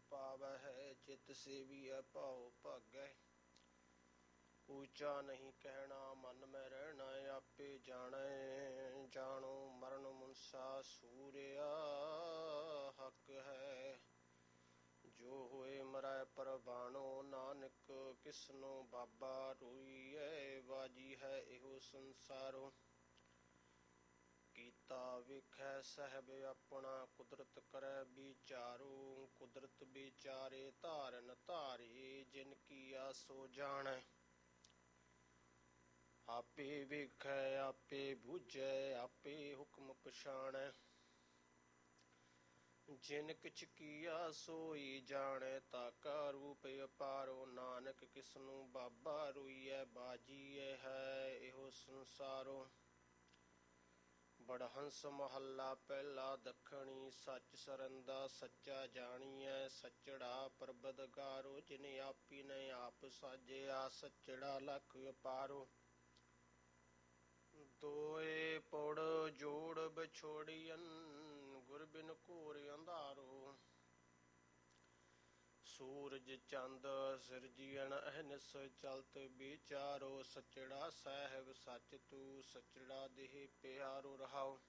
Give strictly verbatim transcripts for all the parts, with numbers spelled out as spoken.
ਪਾਵਹਿ, ਚਿਤ ਸੇਵੀਐ ਭਾਉ ਭਾਗੈ। ਊਚਾ ਨਹੀਂ ਕਹਿਣਾ ਮਨ ਮੈਂ ਰਹਿਣਾ, ਆਪੇ ਜਾਣੈ ਜਾਣੋ ਮਰਨ ਮੁਨਸਾ ਸੂਰਿਆ ਹੱਕ ਹੈ। ਜੋ ਹੋਏ ਮਰੈ ਪਰਵਾਣੋ, ਨਾਨਕ ਕਿਸਨੋ ਬਾਬਾ ਰੋਈਐ। ਬਾਜੀ ਹੈ ਇਹੋ ਸੰਸਾਰੋ, ਕੀਤਾ ਵੇਖੈ ਸਹਿਬ ਆਪਣਾ, ਕੁਦਰਤ ਕਰੈ ਵਿਚਾਰੋ। ਕੁਦਰਤ ਵਿਚਾਰੇ ਧਾਰਨ ਧਾਰੇ, ਜਿਨ ਕੀਆ ਸੋ ਜਾਣੈ। ਆਪੇ ਵੇਖੈ ਆਪੇ ਬੁਝੈ, ਆਪੇ ਹੁਕਮ ਪਛਾਣੈ। ਜਿਨ ਕਿਛ ਕੀਆ ਸੋਈ ਜਾਣੈ, ਤਾਕਾ ਰੂਪ ਅਪਾਰੋ। ਨਾਨਕ ਕਿਸਨੂੰ ਬਾਬਾ ਰੋਈਐ, ਬਾਜੀਐ ਹੈ ਇਹੋ ਸੰਸਾਰੋ। ਬੜਹੰਸ ਮਹੱਲਾ ਪਹਿਲਾ ਦੱਖਣੀ, ਸੱਚ ਸਰੰਦਾ ਸੱਚਾ ਜਾਣੀਐ। ਸੱਚੜਾ ਪਰਬਦਗਾਰੋ, ਜਿਨ ਆਪੀ ਨੇ ਆਪ ਸਾਜਿਆ। ਸੱਚੜਾ ਲਖ ਅਪਾਰੋ, ਦੋਏ ਪੁੜ ਜੋੜ ਵਿਛੋੜੀਐਨ। ਗੁਰ ਬਿਨ ਘੋਰ ਅੰਧਾਰੋ, ਸੂਰਜ ਚੰਦ ਸਿਰਜੀਐਨ ਅਹਨਿਸ ਚਲਤ ਵਿਚਾਰੋ। ਸੱਚੜਾ ਸਾਹਿਬ ਸੱਚ ਤੂੰ, ਸੱਚੜਾ ਦੇਹ ਪਿਆਰੋ। ਰਹਾਉ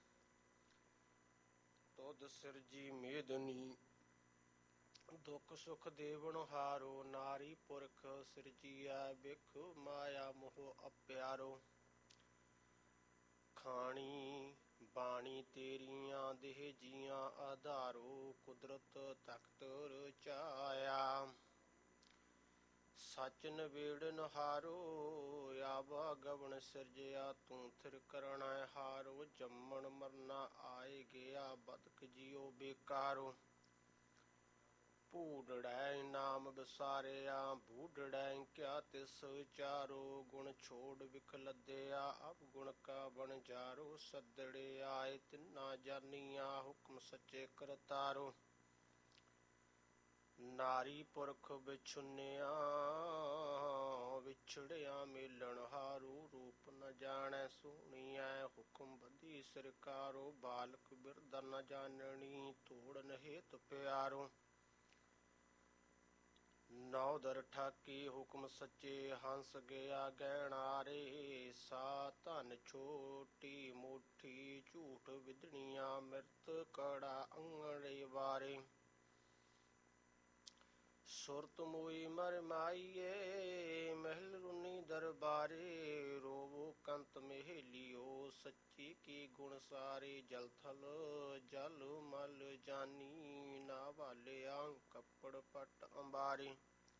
ਤੁਧ ਸਿਰਜੀ ਮੇਦਨੀ, ਦੁਖ ਸੁਖ ਦੇਵਨ ਹਾਰੋ। ਨਾਰੀ ਪੁਰਖ ਸਿਰਜੀਐ, ਬਿਖ ਮਾਇਆ ਮੋਹ ਅਪਿਆਰੋ। ਖਾਣੀ ਬਾਣੀ ਤੇਰੀਆਂ, ਦੇਹ ਜੀਆਂ ਆਧਾਰੋ। ਕੁਦਰਤ ਤਖਤ ਰਚਾਇਆ, ਸੱਚ ਨਿਬੇੜਨ ਹਾਰੋ। ਆਵਾ ਗਵਨ ਸਿਰਜਿਆ, ਤੂੰ ਥਿਰ ਕਰਣੈ ਹਾਰੋ। ਜੰਮਣ ਮਰਨਾ ਆਏ ਗਿਆ, ਬਦਕ ਜੀਉ ਬੇਕਾਰੋ। ਭੂਡੜੈ ਨਾਮ ਵਿਸਾਰਿਆ, ਬੂਡੜੈ ਕਿਆ ਤਿਸ ਚਾਰੋ। ਗੁਣ ਛੋੜ ਵਿਖ ਲੱਦਿਆ, ਅਵਗੁਣ ਕਾ ਵਣਜਾਰੋ। ਸੱਦੜੇ ਆਏ ਤਿੰਨਾ ਜਾਨੀਆਂ, ਹੁਕਮ ਸੱਚੇ ਕਰਤਾਰੋ। ਨਾਰੀ ਪੁਰਖ ਵਿਛੁੰਨਿਆ, ਵਿਛੜਿਆ ਮੇਲਣ ਹਾਰੋ। ਰੂਪ ਨ ਜਾਣੈ ਸੋਹਣੀਐ, ਹੁਕਮ ਬੱਧੀ ਸਰਕਾਰੋ। ਬਾਲਕ ਬਿਰਧ ਨ ਜਾਣਨੀ, ਤੋੜਨ ਹੇਤ ਪਿਆਰੋ। ਨੌਦਰ ਠਾਕੀ ਹੁਕਮ ਸੱਚੇ, ਹੰਸ ਗਿਆ ਗਹਿਣਾਰੇ। ਸਾ ਧਨ ਛੋਟੀ ਮੋਠੀ, ਝੂਠ ਵਿਦਣੀਆਂ। ਮਿਰਤ ਕੜਾ ਅੰਗੜੇ ਵਾਰੇ, ਸੁਰਤ ਮੋਈ ਮਰ ਮਾਈਏ। ਮਹਿਲ ਰੁਨੀ ਦਰਬਾਰੇ, ਰੋਵੋ ਕੰਤ ਮਹੇਲਿਓ। ਸੱਚੀ ਕੀ ਗੁਣ ਸਾਰੇ, ਜਲ ਥਲ ਜਲ ਮਲ ਜਾਨੀ। ਨਾ ਵਾਲਿਆ ਕੱਪੜ ਪਟ ਅੰਬਾਰੇ,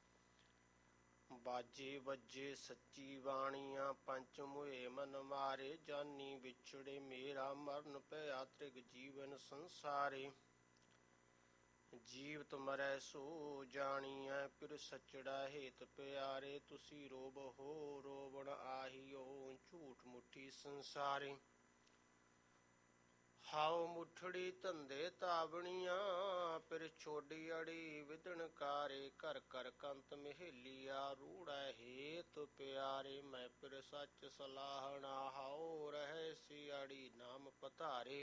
ਬਾਜੇ ਵੱਜੇ ਸੱਚੀ ਬਾਣੀਆਂ। ਪੰਚ ਮੁਏ ਮਨ ਮਾਰੇ, ਜਾਨੀ ਵਿਛੜੇ ਮੇਰਾ। ਮਰਨ ਪਿਆ ਤ੍ਰਿਗ ਜੀਵਨ ਸੰਸਾਰੇ, ਜੀਵਤ ਮਰੈ ਸੋ ਜਾਣੀਐ। ਫਿਰ ਸੱਚੜਾ ਹੇਤ ਪਿਆਰੇ, ਤੁਸੀਂ ਰੋਵਹੁ ਰੋਵਣ ਆਹੀਓ। ਝੂਠ ਮੁੱਠੀ ਸੰਸਾਰੇ, ਹਾਉ ਮੁੱਠੜੀ ਧੰਦੇ ਤਾਵਣੀਆਂ। ਫਿਰ ਛੋਡੀ ਅੜੀ ਵਿਦਣ ਕਾਰੇ, ਘਰ ਘਰ ਕੰਤ ਮਹੇਲੀਆ। ਰੂੜੈ ਹੇਤ ਪਿਆਰੇ, ਮੈਂ ਫਿਰ ਸੱਚ ਸਲਾਹਣਾ। ਹਾਉ ਰਹਿ ਸਿਆੜੀ ਨਾਮ ਪਧਾਰੇ,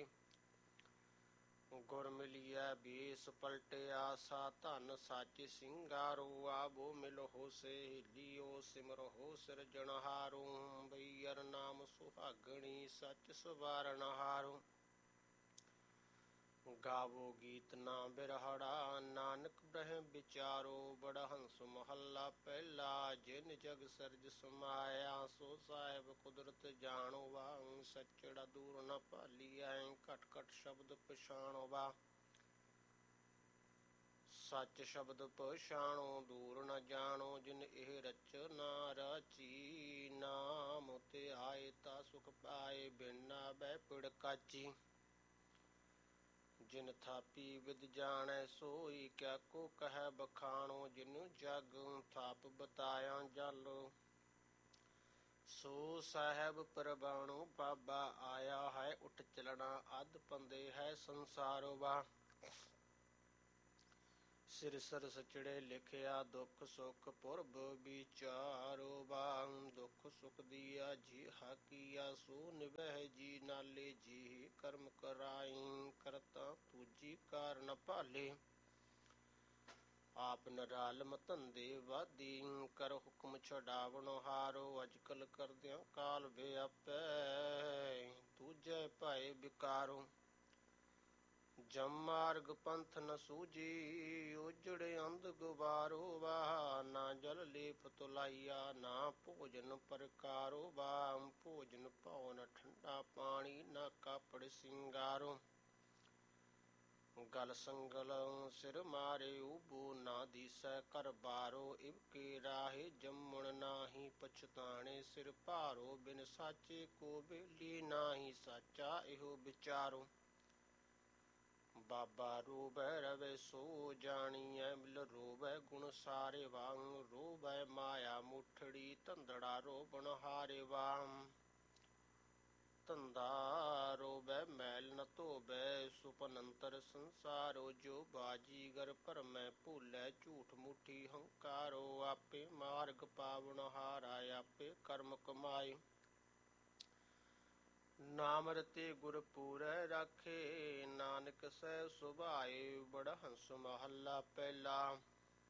ਗੁਰ ਮਿਲੀਐ ਬੇਸ ਪਲਟਿਆ। ਸਾ ਧਨ ਸੱਚ ਸਿੰਗਾਰੋ, ਆਵੋ ਮਿਲਹੁ ਸਹੇਲੀਓ। ਸਿਮਰਹੁ ਸਿਰਜਣਹਾਰੋ, ਬਈਅਰ ਨਾਮ ਸੁਹਾਗਣੀ। ਸੱਚ ਸਵਾਰਨ ਹਾਰੋ, ਗਾਵੋ ਗੀਤ ਨਾ ਬਿਰਹੜਾ। ਨਾਨਕ ਬ੍ਰਹਮ ਵਿਚਾਰੋ, ਬੜਹੰਸ ਮਹੱਲਾ ਪਹਿਲਾ। ਜਿਨ ਜਗ ਸਿਰਜ ਸਮਾਇਆ, ਸੋ ਸਾਹਿਬ ਕੁਦਰਤ ਜਾਣੋ ਵਾ। ਸੱਚੜਾ ਦੂਰ ਨ ਭਾਲੀਐ, ਘਟ ਘਟ ਸ਼ਬਦ ਪਛਾਣੋ ਵਾ। ਸੱਚ ਸ਼ਬਦ ਪਛਾਣੋ, ਦੂਰ ਨ ਜਾਣੋ। ਜਿਨ ਇਹ ਰਚਨਾ ਰਾਚੀ, ਨਾਮ ਤੇ ਆਏ ਤਾ ਸੁਖ ਪਾਏ। ਬਿਨ ਨਾਵੈ ਪਿੜ ਕਾਚੀ, ਜਿਨ ਥਾਪੀ ਵਿਦ ਜਾਣੈ ਸੋਈ। ਕਿਆ ਕੋ ਕਹਿ ਬਖਾਣੋ, ਜਿਨ ਜਗ ਥਾਪ ਬਤਾਇਆ ਜਲ। ਸੋ ਸਾਹਿਬ ਪ੍ਰਵਾਣੋ, ਬਾਬਾ ਆਇਆ ਹੈ ਉਠ ਚਲਣਾ। ਅੱਧ ਪੰਦੇ ਹੈ ਸੰਸਾਰੋ ਵਾ। ਸਿਰ ਸਿਰ ਸਚੜੇ ਲਿਖਿਆ, ਦੁਖ ਸੁਖ ਪੁਰਬ ਵਿਚਾਰੋ ਵਾ। ਦੁਖ ਸੁਖ ਦੀਆ ਜਿਹਾ ਕੀਆ, ਸੋ ਨਿਵਹਿ ਜੀ ਨਾਲੇ। ਜਿਹੇ ਕਰਮ ਕਰਾਈ, ਕਰਤਾ ਤੂਜੀ ਕਾਰ ਨ ਭਾਲੇ। ਆਪ ਨਰਾਲਮ ਧੰਦੇ ਵਾਦੀ, ਕਰ ਹੁਕਮ ਛਡਾਵਣ ਹਾਰੋ। ਅਜਕਲ ਕਰਦਿਆਂ ਕਾਲ ਵਿਆਪੈ, ਦੂਜੈ ਭਾਏ ਵਿਕਾਰੋ। ਜਮ ਮਾਰਗ ਪੰਥ ਨ ਸੂਝੀ, ਉਜੜ ਅੰਧ ਗੁਬਾਰੋ ਵਾ। ਨਾ ਜਲ ਲੇਪ ਤੁਲਾਈਆ, ਨਾ ਭੋਜਨ ਪ੍ਰਕਾਰੋ ਵਾ। ਭੋਜਨ ਭਉ ਨ ਠੰਡਾ ਪਾਣੀ, ਨਾ ਕਾਪੜ ਸਿੰਗਾਰੋ। ਗਲ ਸੰਗਲ ਸਿਰ ਮਾਰੇ ਉਬੋ, ਨਾ ਦੀਸੈ ਘਰ ਬਾਰੋ। ਇਵ ਕੇ ਰਾਹੇ ਜੰਮਣ ਨਾਹੀ ਪਛਤਾਣੇ, ਸਿਰ ਭਾਰੋ। ਬਿਨ ਸਾਚੇ ਕੋ ਬੇਲੀ ਨਾਹੀ, ਸਾਚਾ ਇਹੋ ਵਿਚਾਰੋ। ਬਾਬਾ ਰੋਵੈ ਰਵੈ ਸੋ ਜਾਣੀਐ, ਮਿਲ ਰੋਵੈ ਗੁਣ ਸਾਰੇ ਵਾਂਗ। ਰੋਵੈ ਮਾਇਆ ਮੁਠੜੀ, ਧੰਦੜਾ ਰੋਵਣ ਹਾਰੇ ਵਾਮ। ਧੰਦਾ ਰੋਵੈ ਮੈਲ ਨ ਧੋਵੈ, ਸੁਪਨ ਅੰਤਰ ਸੰਸਾਰੋ। ਜੋ ਬਾਜੀਗਰ ਭਰਮੈ ਭੂਲੈ, ਝੂਠ ਮੁਠੀ ਹੰਕਾਰੋ। ਆਪੇ ਮਾਰਗ ਪਾਵਨ ਹਾਰਾ, ਆਪੇ ਕਰਮ ਕਮਾਏ। ਨਾਮ ਰਤੇ ਗੁਰ ਪੂਰੈ ਰਾਖੇ, ਨਾਨਕ ਸਹਿ ਸੁਭਾਏ। ਬੜਹੰਸ ਮਹੱਲਾ ਪਹਿਲਾ।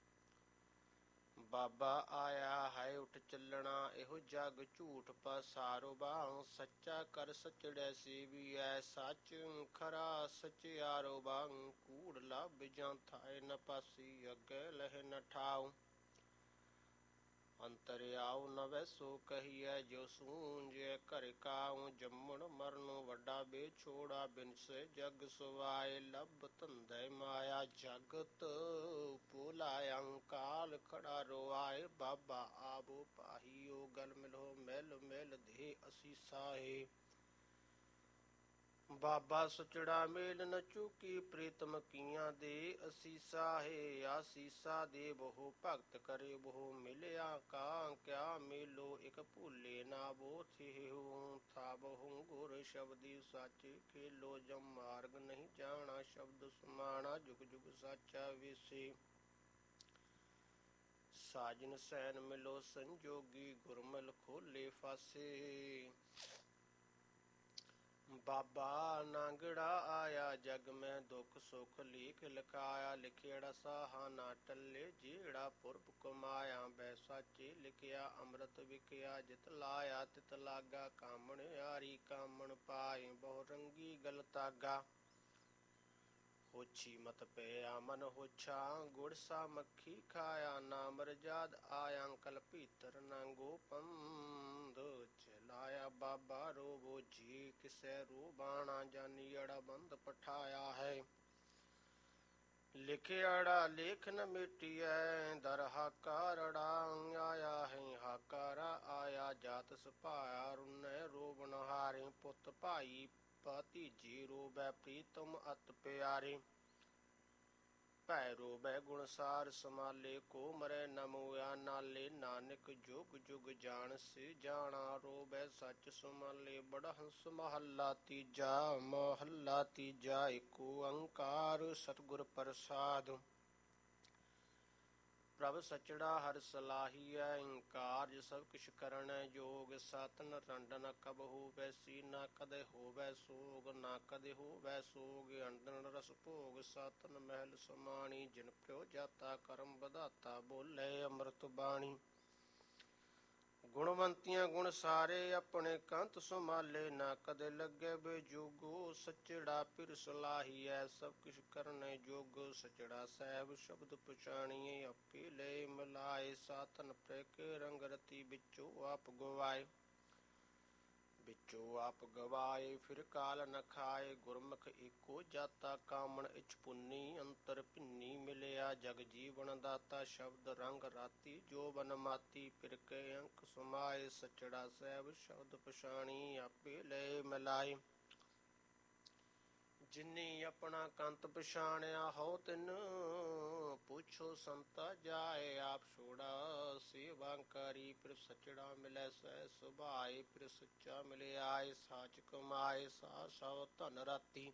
ਬਾਬਾ ਆਇਆ ਹੈ ਉਠ ਚੱਲਣਾ, ਇਹੋ ਜਗ ਝੂਠ ਪਸਾਰੋ ਬਾਂ। ਸੱਚਾ ਕਰ ਸਚੜੈ ਸੇਵੀਐ, ਸੱਚ ਖਰਾ ਸਚਿਆਰੋ ਬਾਂ। ਕੂੜ ਲੱਭ ਜਾਂ ਥਾਏ ਨ ਪਾਸੀ, ਅੱਗੇ ਲਹਿ ਨ ਠਾਉ। ਅੰਤਰ ਆਉ ਨ ਵੈਸੋ ਕਹੀਐ, ਜੋ ਸੂਝੈ ਘਰ ਕਾਉ। ਜੰਮਣ ਮਰਨ ਵੱਡਾ ਬੇਛੋੜਾ, ਬਿਨਸੈ ਜਗ ਸੁਆਏ। ਲੱਭ ਧੰਦੈ ਮਾਇਆ ਜਗਤ ਭੁਲਾਇਆ, ਕਾਲ ਖੜਾ ਰੋਆਏ। ਬਾਬਾ ਆਵੋ ਪਾਹੀਓ, ਗਲ ਮਿਲੋ ਮਿਲ ਮਿਲ ਦੇ ਅਸੀਸਾਏ। ਬਾਬਾ ਸਚੜਾ ਮੇਲ ਨ ਚੂਕੀ, ਪ੍ਰੀਤਮ ਕੀਆਂ ਦੇ ਅਸੀਸਾ ਹੈ। ਆਸੀਸਾ ਦੇ ਬਹੁ ਭਗਤ ਕਰੇ ਬਹੁ, ਮਿਲਿਆ ਕਾ ਕਿਆ ਮੇਲੋ। ਇਕ ਭੂਲੇ ਨਾ ਬੋ ਥਿਹੁ, ਥਾਵਹੁ ਗੁਰ ਸ਼ਬਦੀ ਸਾਚੇ ਖੇਲੋ। ਜਮ ਮਾਰਗ ਨਹੀਂ ਜਾਣਾ, ਸ਼ਬਦ ਸਮਾਣਾ। ਜੁਗ ਜੁਗ ਸਾਚਾ ਵੇਸੇ, ਸਾਜਨ ਸੈਨ ਮਿਲੋ ਸੰਜੋਗੀ। ਗੁਰਮਲ ਖੋਲੇ ਫਾਸੇ। ਬਾਬਾ ਨਾਗੜਾ ਆਇਆ, ਜਗ ਮੈਂ ਦੁਖ ਸੁਖ ਲੇਖ ਲਿਖਾਇਆ। ਲਿਖਿਆੜਾ ਸਾਹਾ ਨਾ ਟੱਲੇ, ਜਿਹੜਾ ਪੁਰਬ ਕਮਾਇਆ। ਬੈ ਸਾਚੇ ਲਿਖਿਆ ਅੰਮ੍ਰਿਤ ਵਿਕਿਆ, ਜਿਤ ਲਾਇਆ ਤਿਤ ਲਾਗਾ। ਕਾਮਣ ਆਰੀ ਕਾਮਣ ਪਾਏ, ਬਹੁ ਰੰਗੀ ਗਲ ਤਾਗਾ। ਹੋਛੀ ਮਤ ਪਿਆ ਮਨ ਹੋਛਾ, ਗੁੜ ਸਾ ਮੱਖੀ ਖਾਇਆ। ਨਾ ਮਰਜਾਦ ਆਇਆ ਕਲ ਭੀਤਰ, ਨਾ ਗੋਪੰਦ ਚਲਾਇਆ। ਬਾਬਾ ਰੋਵੋ ਜੀ ਕਿਸੈ ਰੋਬਾਣਾ, ਜਾਨੀਅੜਾ ਬੰਦ ਪਠਾਇਆ ਹੈ। ਲਿਖਿਆੜਾ ਲੇਖ ਨ ਮਿਟੀਐ, ਦਰ ਹਾਕਾਰੜਾ ਆਇਆ ਹੈ। ਹਾਕਾਰਾ ਆਇਆ ਜਾਤ ਸੁਭਾਇਆ, ਰੁਨੈ ਰੋਵਣ ਹਾਰੇ। ਪੁੱਤ ਭਾਈ ਭਤੀਜੇ ਰੋਵੈ, ਪ੍ਰੀਤਮ ਅਤ ਪਿਆਰੇ। ਭੈ ਰੋਵੈ ਗੁਣਸਾਰ ਸਮਾਲੇ, ਕੋ ਮਰੈ ਨ ਮੋਇਆ ਨਾਲੇ। ਨਾਨਕ ਜੁਗ ਜੁਗ ਜਾਣਸि ਜਾਣਾ, ਰੋਵੈ ਸੱਚ ਸੁਮਾਲੇ। ਬੜਹੰਸ ਮਹੱਲਾ ਤੀਜਾ। ਮਹੱਲਾ ਤੀਜਾ ਏਕ ਓੰਕਾਰ ਸਤਿਗੁਰ ਪ੍ਰਸਾਦਿ। ਪ੍ਰਭ ਸਚੜਾ ਹਰਿ ਸਲਾਹੀਐ, ਕਾਰਜ ਸਭ ਕਿਛ ਕਰਣੈ ਜੋਗ। ਸਤ ਨਰੰਡ ਨ ਕਬਹੂ ਵੈਸੀ, ਨਾ ਕਦੇ ਹੋਵੈ ਸੋਗ। ਨਾ ਕਦੇ ਹੋਵੈ ਸੋਗ, ਅੰਡਨ ਰਸ ਭੋਗ। ਸਤਨ ਮਹਿਲ ਸਮਾਣੀ, ਜਿਨ ਪਿਓ ਜਾਤਾ ਕਰਮ ਵਧਾਤਾ। ਬੋਲੇ ਅੰਮ੍ਰਿਤ ਬਾਣੀ, ਗੁਣਵੰਤੀਆਂ ਗੁਣ ਸਾਰੇ। ਆਪਣੇ ਕੰਤ ਸੰਭਾਲੇ, ਨਾ ਕਦੇ ਲੱਗੇ ਬੇਜੋਗੋ। ਸਚੜਾ ਪਿਰ ਸਲਾਹੀਐ, ਸਭ ਕਿਛ ਕਰਨੈ ਜੋਗ। ਸਚੜਾ ਸਾਹਿਬ ਸ਼ਬਦ ਪਛਾਣੀਐ, ਆਪੇ ਲੈ ਮਿਲਾਏ। ਸਾਤਨ ਪ੍ਰੈ ਕੇ ਰੰਗ ਰਤੀ, ਵਿੱਚੋ ਆਪ ਗਵਾਏ। ਵਿੱਚੋ ਆਪ ਗਵਾਏ, ਫਿਰ ਕਾਲ ਨ ਖਾਏ। ਗੁਰਮੁਖ ਏਕੋ ਜਾਤਾ, ਕਾਮਣ ਇਛ ਪੁੰਨੀ। ਅੰਤਰ ਭਿੰਨੀ ਮਿਲਿਆ, ਜਗ ਜੀਵਨ ਦਾਤਾ। ਸ਼ਬਦ ਰੰਗ ਰਾਤੀ, ਜੋਬਨ ਮਾਤੀ। ਫਿਰ ਕੇ ਅੰਕ ਸਮਾਏ, ਸਚੜਾ ਸਾਹਿਬ ਸ਼ਬਦ ਪਛਾਣੀ। ਆਪੇ ਲੈ ਮਿਲਾਏ। ਜਿਨੀ ਆਪਣਾ ਕੰਤ ਪਛਾਣਿਆ, ਹਉ ਤਿਨ ਪੁੱਛੋ ਸੰਤਾ ਜਾਏ। ਆਪ ਛੋੜਾ ਸੇਵਾ ਕਰੀ, ਫਿਰ ਸਚੜਾ ਮਿਲੈ ਸਹਿ ਸੁਭਾਏ। ਫਿਰ ਸੱਚਾ ਮਿਲਿਆਏ, ਸਾਚ ਕਮਾਏ। ਸਾ ਸਭ ਧਨ ਰਾਤੀ,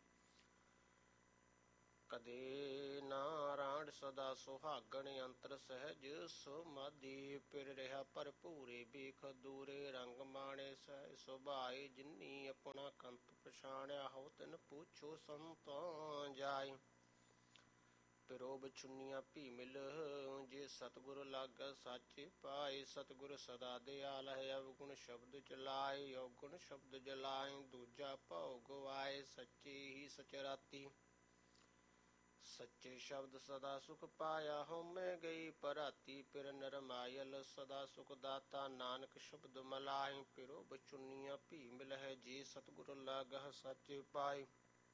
ਕਦੇ ਨਾ ਰਾਂਡ ਸਦਾ ਸੁਹਾਗਣ। ਅੰਤਰ ਸਹਿਜ ਸਮਾਧੀ, ਫਿਰ ਰਿਹਾ ਭਰਪੂਰੇ ਬੇਖ ਦੂਰੇ। ਰੰਗ ਮਾਣੇ ਸਹਿ ਸੁਭਾਏ, ਜਿਨੀ ਆਪਣਾ ਕੰਤ ਪਛਾਣਿਆ। ਹਉ ਤਿਨ ਪੁੱਛੋ ਸੰਤਾਂ ਜਾਏ। ਪਿਰੋ ਬਚੁੰਨੀਆਂ ਭੀ ਮਿਲ ਜੇ ਸਤਿਗੁਰ ਲਾਗੈ ਸਾਚੇ ਪਾਏ ਸਤਿਗੁਰ ਸਦਾ ਦਿਆਲ ਹੈ ਅਵਗੁਣ ਸ਼ਬਦ ਚਲਾਏ ਅਵਗੁਣ ਸ਼ਬਦ ਜਲਾਏ ਦੂਜਾ ਭਉ ਗਵਾਏ ਸੱਚੇ ਹੀ ਸਚਰਾਤੀ ਸੱਚੇ ਸ਼ਬਦ ਸਦਾ ਸੁਖ ਪਾਇਆ ਹਉਮੈ ਗਈ ਪਰਾਤੀ ਪਿਰ ਨਰਮਾਇਲ ਸਦਾ ਸੁਖ ਦਾਤਾ ਨਾਨਕ ਸ਼ਬਦ ਮਲਾਈ ਪਿਰੋ ਬਚੁੰਨੀਆਂ ਭੀ ਮਿਲ ਹੈ ਜੇ ਸਤਿਗੁਰ ਲਾਗਹਿ ਸਾਚੇ ਪਾਏ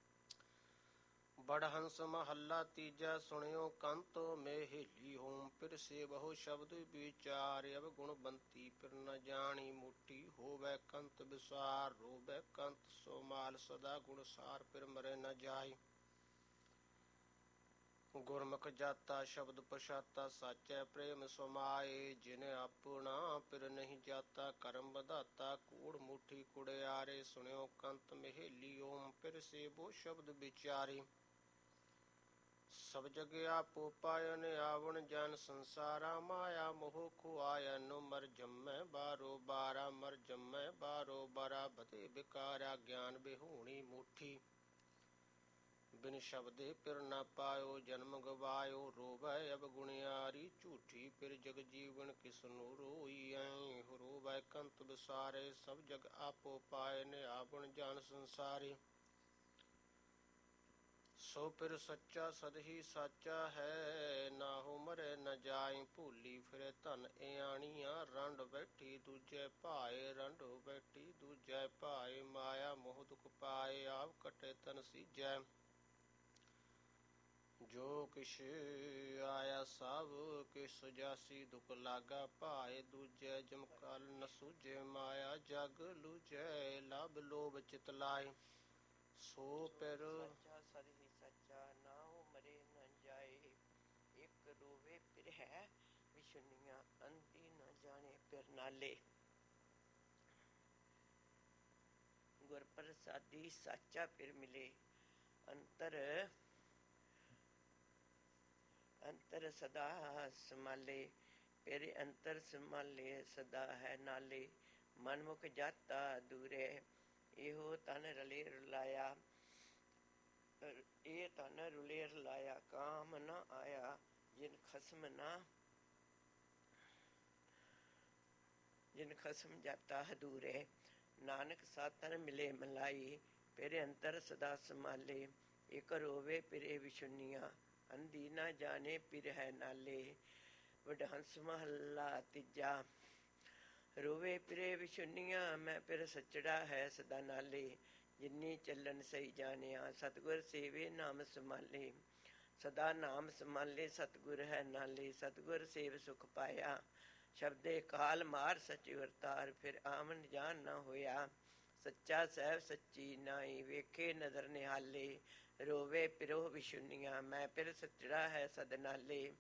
ਬੜਹੰਸ ਮਹੱਲਾ ਤੀਜਾ ਸੁਣਿਓ ਕੰਤ ਮੇਹਲੀ ਹੋਮ ਪਿਰ ਸੇ ਬਹੁ ਸ਼ਬਦ ਵਿਚਾਰ ਅਵਗੁਣ ਬੰਤੀ ਪਿਰ ਨ ਜਾਣੀ ਮੋਟੀ ਹੋਵੈ ਕੰਤ ਵਿਸਾਰ ਰੋਵੈ ਕੰਤ ਸੋ ਮਾਲ ਸਦਾ ਗੁਣ ਸਾਰ ਪਿਰ ਮਰੇ ਨ ਜਾਏ ਗੁਰਮੁਖ ਜਾਤਾ ਸ਼ਬਦ ਪਛਾਤਾ ਸਾਚੈ ਪ੍ਰੇਮ ਸਮਾਏ ਜਿਨ ਆਪਣਾ ਪਿਰ ਨਹੀਂ ਜਾਤਾ ਕਰਮ ਵਧਾਤਾ ਕੂੜ ਮੁਠੀ ਕੁੜਿਆਰੇ ਸੁਣਿਓ ਕੰਤ ਮਹੇਲੀ ਓਮ ਪਿਰ ਸੇਬੋ ਸ਼ਬਦ ਵਿਚਾਰੇ ਸਭ ਜਗ ਆਪੋ ਪਾਇਨ ਆਵਣ ਜਨ ਸੰਸਾਰਾ ਮਾਇਆ ਮੋਹ ਖੁਆਇਨ ਮਰ ਜੰਮੈ ਬਾਰੋ ਬਾਰਾ ਮਰ ਜੰਮੈ ਬਾਰੋ ਬਾਰਾ ਬਤੇ ਵਿਕਾਰਾ ਗਿਆਨ ਬਿਹੂਣੀ ਮੁਠੀ ਬਿਨ ਸ਼ਬਦੇ ਪਿਰ ਨ ਪਾਇਓ ਜਨਮ ਗਵਾਇਓ ਰੋਵੈ ਅਵਗੁਣਿਆਰੀ ਝੂਠੀ ਪਿਰ ਜਗ ਜੀਵਨ ਕਿਸਨੂੰ ਰੋਈ ਐ ਰੋਵੈ ਕੰਤ ਵਿਸਾਰੇ ਸਭ ਜਗ ਆਪੋ ਪਾਏ ਨੇ ਆਵਣ ਜਨ ਸੰਸਾਰੇ ਸੋ ਪਿਰ ਸੱਚਾ ਸਦਹੀ ਸਾਚਾ ਹੈ ਨਾਹੋ ਮਰੇ ਨ ਜਾਏ ਭੂਲੀ ਫਿਰੇ ਧਨ ਇਆਣੀਆਂ ਰੰਡ ਬੈਠੀ ਦੂਜੇ ਭਾਏ ਰੰਡੋ ਬੈਠੀ ਦੂਜੇ ਭਾਏ ਮਾਇਆ ਮੋਹ ਦੁਖ ਪਾਏ ਆਪ ਕਟੇ ਤਨ ਸੀਜੈ ਜੋ ਕਿਛ ਆਇਆ ਸਭ ਕਿਸ ਜਾਸੀ ਦੁਖ ਲਾਗਾ ਭਾਏ ਦੂਜੇ ਜਮਕਾਲ ਨ ਸੂਝੇ ਮਾਇਆ ਜਗ ਲੂਝੈ ਲਭ ਲੋਭ ਚਿਤ ਲਾਏ ਸੋ ਪਿਰ ਸੱਚਾ ਸਦਹੀ ਸੱਚਾ ਨਾਹੁ ਮਰੇ ਨ ਜਾਏ ਇਕ ਰੋਵੇ ਪਿਰ ਹੈ ਵਿਸ਼ੁਨੀਆਂ ਅੰਤੀ ਨ ਜਾਣੇ ਪਿਰ ਨਾਲੇ ਗੁਰ ਪ੍ਰਸਾਦੀ ਸਾਚਾ ਪਿਰ ਮਿਲੇ ਅੰਤਰ ਅੰਤਰ ਸਦਾ ਸਮਾਲੇ ਪਿਰ ਅੰਤਰ ਸਮਾਲੇ ਸਦਾ ਹੈ ਨਾਲੇ ਮਨਮੁਖ ਜਾਤਾ ਦੂਰੇ ਇਹੋ ਤਨ ਰਲੇ ਰਲਾਇਆ ਇਹ ਤਨ ਰੁਲੇ ਰਲਾਇਆ ਕਾਮ ਨ ਆਇਆ ਜਿਨ ਖਸਮ ਨਾ ਜਿਨ ਖਸਮ ਜਾਤਾ ਹਦੂਰੇ ਨਾਨਕ ਸਾਤਨ ਮਿਲੇ ਮਲਾਈ ਪਿਰ ਅੰਤਰ ਸਦਾ ਸਮਾਲੇ ਇਕ ਰੋਵੇ ਪਿਰੇ ਵਿਸ਼ੁਨੀਆਂ ਅੰਧੀ ਨਾ ਜਾਣੇ ਪਿਰ ਹੈ ਨਾਲੇ ਵਡਹੰਸ ਮਹੱਲਾ ਤੀਜਾ ਰੋਵੇ ਪਿਰੇ ਵਿਸ਼ੁਨੀਆਂ ਮੈਂ ਪਿਰ ਸੱਚੜਾ ਹੈ ਸਦਾ ਨਾਲੇ ਜਿਨੀ ਚੱਲਣ ਸਹੀ ਜਾਣਿਆ ਸਤਿਗੁਰ ਸੇਵੇ ਨਾਮ ਸੰਭਾਲੇ ਸਦਾ ਨਾਮ ਸੰਭਾਲੇ ਸਤਿਗੁਰ ਹੈ ਨਾਲੇ ਸਤਿਗੁਰ ਸੇਵ ਸੁਖ ਪਾਇਆ ਸ਼ਬਦੇ ਕਾਲ ਮਾਰ ਸਚਿ ਵਰਤਾਰ ਫਿਰ ਆਵਣ ਜਾਨ ਨਾ ਹੋਇਆ ਸੱਚਾ ਸਹਿਬ ਸੱਚੀ ਨਾਈ ਵੇਖੇ ਨਜ਼ਰ ਨਿਹਾਲੇ ਰੋਵੇ ਪਿਰੋ ਵਿਸ਼ੁਨੀਆਂ ਮੈਂ ਪਿਰ ਸੱਚੜਾ ਹੈ ਸਦ ਨਾਲੇ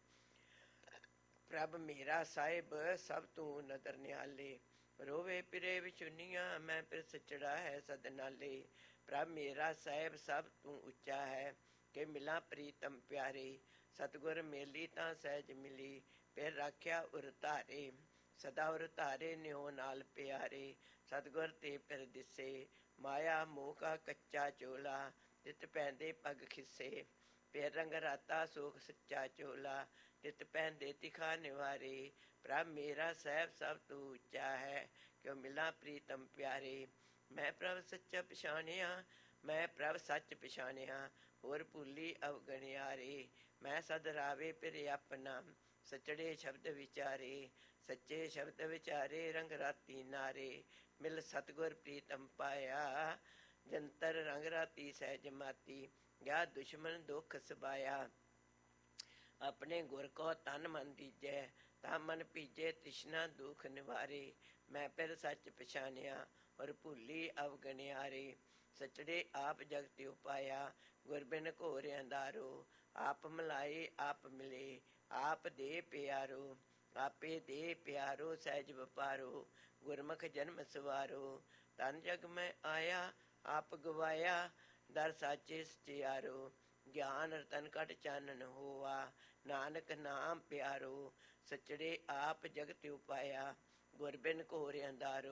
ਪ੍ਰਭ ਮੇਰਾ ਸਾਹਿਬ ਸਭ ਤੂੰ ਨਦਰ ਨਿਹਾਲੇ ਰੋਵੇ ਪਿਰੇ ਵਿਸ਼ੁਨੀਆਂ ਮੈਂ ਪਿਰ ਸੱਚੜਾ ਹੈ ਸਦ ਨਾਲੇ ਪ੍ਰਭ ਮੇਰਾ ਸਾਹਿਬ ਸਭ ਤੂੰ ਉੱਚਾ ਹੈ ਕਿ ਮਿਲਾਂ ਪ੍ਰੀਤਮ ਪਿਆਰੇ ਸਤਿਗੁਰ ਮੇਲੀ ਤਾਂ ਸਹਿਜ ਮਿਲੀ ਪਿਰ ਰਾਖਿਆ ਉਰ ਧਾਰੇ ਸਦਾ ਉਰ ਧਾਰੇ ਨਿਉ ਨਾਲ ਪਿਆਰੇ ਸਤਿਗੁਰ ਤੇ ਪਿਰ ਦਿਸੇ ਮਾਇਆ ਮੋਹ ਕਾ ਕੱਚਾ ਚੋਲਾ ਤਿਤ ਪੈਂਦੇ ਪਗ ਖਿੱਸੇ ਪਿਰ ਰੰਗ ਰਾਤਾ ਸੋਖ ਸੱਚਾ ਚੋਲਾ ਤਿਤ ਪੈਂਦੇ ਤਿਖਾ ਨਿਵਾਰੇ ਪ੍ਰਭ ਮੇਰਾ ਸਾਹਿਬ ਸਭ ਤੂੰ ਉੱਚਾ ਹੈ ਕਿਉ ਮਿਲਾਂ ਪ੍ਰੀਤਮ ਪਿਆਰੇ ਮੈਂ ਪ੍ਰਭ ਸੱਚਾ ਪਛਾਣਿਆ ਮੈਂ ਪ੍ਰਭ ਸੱਚ ਪਛਾਣਿਆ ਹੋਰ ਭੁੱਲੀ ਅਵਗਣਿਆਰੇ ਮੈਂ ਸਦ ਰਾਵੇ ਪਿਰ ਆਪਣਾ ਸਚੜੇ ਸ਼ਬਦ ਵਿਚਾਰੇ ਸੱਚੇ ਸ਼ਬਦ ਵਿਚਾਰੇ ਰੰਗ ਰਾਤੀ ਨਾਰੇ ਮਿਲ ਸਤਿਗੁਰ ਪ੍ਰੀਤਮ ਪਾਇਆ ਜੰਤਰ ਰੰਗ ਰਾਤੀ ਸਹਿਜ ਮਾਤੀ ਗਿਆ ਦੁਸ਼ਮਨ ਦੁੱਖ ਸਬਾਇਆ ਆਪਣੇ ਗੁਰ ਕੋ ਤਨ ਮਨ ਦੀਜੈ ਤਾਂ ਮਨ ਭੀਜੇ ਤ੍ਰਿਸ਼ਨਾ ਦੁਖ ਨਿਵਾਰੇ ਮੈਂ ਫਿਰ ਸੱਚ ਪਛਾਣਿਆ ਔਰ ਭੁੱਲੀ ਅਵਗਣਿਆਰੇ ਸਚੜੇ ਆਪ ਜਗਤਿ ਉਪਾਇਆ ਗੁਰ ਬਿਨ ਘੋਰ ਅੰਧਾਰੋ ਆਪ ਮਲਾਏ ਆਪ ਮਿਲੇ ਆਪ ਦੇ ਪਿਆਰੋ ਆਪੇ ਦੇ ਪਿਆਰੋ ਸਹਿਜ ਵਪਾਰੋ ਗੁਰਮੁਖ ਜਨਮ ਸਵਾਰੋ ਤਨ ਜਗ ਮੈਂ ਆਇਆ ਆਪ ਗਵਾਇਆ ਦਰ ਸਾਚੇ ਸਚਿਆਰੋ ਗਿਆਨ ਰਤਨ ਘਟ ਚਾਨਣ ਹੋਆ ਨਾਨਕ ਨਾਮ ਪਿਆਰੋ ਸਚੜੇ ਆਪ ਜਗਤਿ ਉਪਾਇਆ ਗੁਰ ਬਿਨ ਘੋਰ ਅੰਧਾਰੋ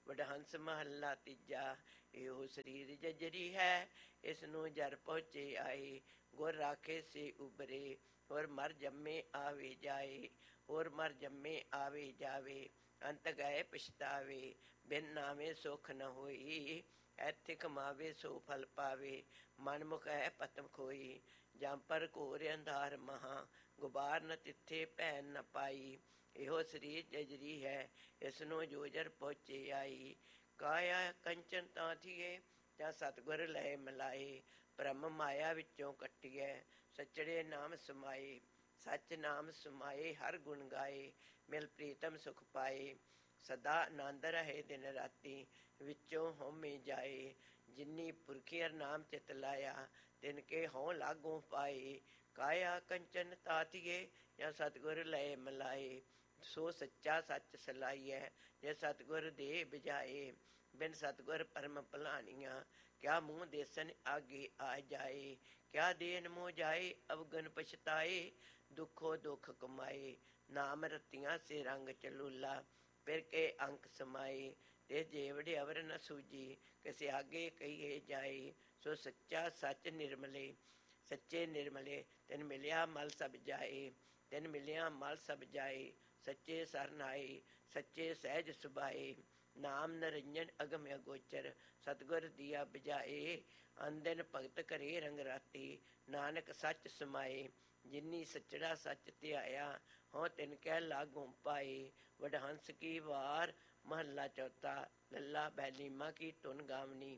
ਵਡਹੰਸ ਮਹੱਲਾ ਤੀਜਾ। ਇਹੋ ਸਰੀਰ ਜਜਰੀ ਹੈ, ਇਸ ਨੂੰ ਜਰ ਪਹੁੰਚੇ ਆਏ। ਗੁਰ ਰਾਖੇ ਸੇ ਉਬਰੇ, ਹੋਰ ਮਰ ਜੰਮੇ ਆਵੇ ਜਾਏ। ਹੋਰ ਮਰ ਜੰਮੇ ਆਵੇ ਜਾਵੇ, ਅੰਤ ਗਏ ਪਛਤਾਵੇ। ਬਿਨ ਨਾਵੇਂ ਸੁਖ ਨ ਹੋਈ, ਐਥੇ ਕਮਾਵੇ ਸੋ ਫਲ ਪਾਵੇ। ਮਨ ਮੁਖ ਹੈ ਪਤਮ ਖੋਈ, ਜਾਂ ਪਰ ਘੋਰ ਅੰਧਾਰ ਮਹਾ। ਗੁਬਾਰ ਨ ਤਿੱਥੇ ਭੈਣ ਨ ਪਾਈ, ਇਹੋ ਸਰੀਰ ਜਜਰੀ ਹੈ, ਇਸ ਨੂੰ ਜੋ ਜਰ ਪਹੁੰਚੇ ਆਈ। ਕਾਇਆ ਕੰਚਨ ਤਾਂ ਥੀਏ, ਜਾਂ ਸਤਿਗੁਰ ਲਏ ਮਿਲਾਏ। ਭ੍ਰਮ ਮਾਇਆ ਵਿੱਚੋਂ ਕੱਟੀਐ, ਸੱਚੜੇ ਨਾਮ ਸਮਾਏ। ਸੱਚ ਨਾਮ ਸਮਾਏ ਹਰ ਗੁਣ ਗਾਏ, ਮਿਲ ਪ੍ਰੀਤਮ ਸੁਖ ਪਾਏ। ਸਦਾ ਆਨੰਦ ਰਹੇ ਦਿਨ ਰਾਤੀ, ਵਿੱਚੋਂ ਹਉਮੈ ਜਾਏ। ਜਿਨੀ ਪੁਰਖੀ ਹਰਿ ਨਾਮ ਚਿਤ ਲਾਇਆ, ਤਿਨ ਕੇ ਹਉ ਲਾਗੋਂ ਪਾਏ। ਕਾਇਆ ਕੰਚਨ ਤਾਤੀਏ, ਜਾਂ ਸਤਿਗੁਰ ਲਏ ਮਿਲਾਏ। ਸੋ ਸੱਚਾ ਸੱਚ ਸਲਾਈਐ, ਜੇ ਸਤਿਗੁਰ ਦੇ ਬਜਾਏ। ਬਿਨ ਸਤਿਗੁਰ ਪਰਮ ਭਲਾਣੀਆਂ, ਕਿਆ ਮੂੰਹ ਦੇਸਨ ਆਗੇ ਆ ਜਾਏ। ਕਿਆ ਦੇਨ ਮੋਹ ਜਾਏ, ਅਵਗਨ ਪਛਤਾਏ। ਦੁਖੋ ਦੁਖ ਕਮਾਏ, ਨਾਮ ਰਤੀਆਂ ਸੇ ਰੰਗ ਚਲੂਲਾ। ਫਿਰ ਕੇ ਅੰਕ ਸਮਾਏ, ਤੇ ਜੇਵੜੇ ਅਵਰ ਨ ਸੂਜੀ। ਕਿਸੇ ਆਗੇ ਕਹੀਏ ਜਾਏ, ਸੋ ਸੱਚਾ ਸੱਚ ਨਿਰਮਲੇ। ਸੱਚੇ ਨਿਰਮਲੇ, ਤਿਨ ਮਿਲਿਆ ਮਲ ਸਭ ਜਾਏ। ਤਿਨ ਮਿਲਿਆ ਮਲ ਸਭ ਜਾਏ, ਸੱਚੇ ਸਰਨ ਆਏ। ਸੱਚੇ ਸਹਿਜ ਸੁਭਾਏ, ਨਾਮ ਨਰਿੰਜਨ ਅਗਮ ਅਗੋਚਰ। ਸਤਿਗੁਰ ਦੀਆ ਬਜਾਏ, ਅੰਦਿਨ ਭਗਤ ਕਰੇ ਰੰਗ ਰਾਤੀ। ਨਾਨਕ ਸੱਚ ਸਮਾਏ, ਜਿਨੀ ਸੱਚੜਾ ਸੱਚ ਧਿਆਇਆ। ਹਉ ਤਿਨ ਕੈ ਲਾਗੋਂ ਪਾਏ। ਵਡਹੰਸ ਕੀ ਵਾਰ ਮਹੱਲਾ ਚੌਥਾ। ਲੱਲਾ ਬੈਲੀਮਾ ਕੀ ਧੁਨ ਗਾਵਨੀ।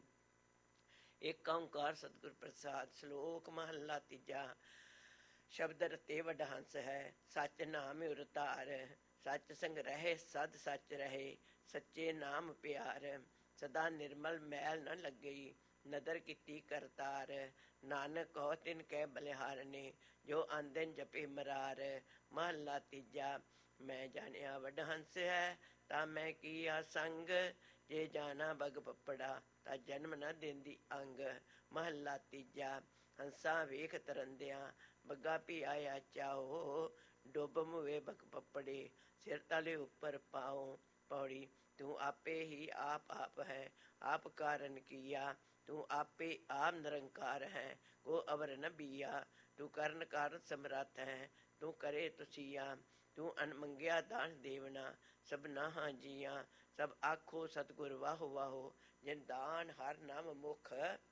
ਏਕ ਓਂਕਾਰ ਸਤਿਗੁਰ ਪ੍ਰਸਾਦ। ਸ਼ਲੋਕ ਮਹੱਲਾ ਤੀਜਾ। ਸ਼ਬਦ ਰਤੇ ਵਡਹੰਸ ਹੈ, ਸੱਚ ਨਾਮ ਉਰ ਧਾਰ। ਸੱਚ ਸੰਗ ਰਹੇ ਸਦ ਸੱਚ ਰਹੇ, ਸੱਚੇ ਨਾਮ ਪਿਆਰ। ਸਦਾ ਨਿਰਮਲ ਮੈਲ ਨ ਲੱਗਈ, ਨਦਰ ਕੀਤੀ ਕਰਤਾਰ। ਨਾਨਕ ਕਹੋ ਤਿਨ ਕੈ ਬਲਿਹਾਰਨੇ, ਜੋ ਆਂਦਿਨ ਜਪੇ ਮਰਾਰ। ਮਹੱਲਾ ਤੀਜਾ। ਮੈਂ ਜਾਣਿਆ ਵਡਹੰਸ ਹੈ, ਤਾਂ ਮੈਂ ਕੀਆ ਸੰਗ। ਜੇ ਜਾਣਾ ਬਗ ਪੱਪੜਾ, ਤਾਂ ਜਨਮ ਨ ਦੇਂਦੀ ਅੰਗ। ਮਹੱਲਾ ਤੀਜਾ। ਹੰਸਾਂ ਵੇਖ ਤਰੰਦਿਆਂ, ਬੱਗਾ ਭੀ ਆਇਆ ਚਾਓ। ਡੁੱਬ ਮੁਏ ਬਗ ਪੱਪੜੇ, ਸਿਰ ਤਲੇ ਉੱਪਰ ਪਾਓ। ਪੌੜੀ। ਤੂੰ ਆਪੇ ਹੀ ਆਪ ਆਪ ਹੈ, ਆਪ ਕਾਰਨ ਕੀਆ। ਤੂੰ ਆਪੇ ਆਪ ਨਿਰੰਕਾਰ ਹੈ, ਕੋ ਅਵਰ ਨ ਬੀਆ। ਤੂੰ ਕਰਨ ਕਾਰਨ ਸਮਰੱਥ ਹੈ, ਤੂੰ ਕਰੇ ਤੁਸੀਆ। ਤੂੰ ਅਣਮੰਗਿਆ ਦਾਨ ਦੇਵਨਾ, ਸਭਨਾ ਜੀਆਂ। ਸਭ ਆਖੋ ਸਤਿਗੁਰ ਵਾਹੋ ਵਾਹੋ, ਜਿਨ ਦਾਨ ਹਰ ਨਾਮ ਮੁਖ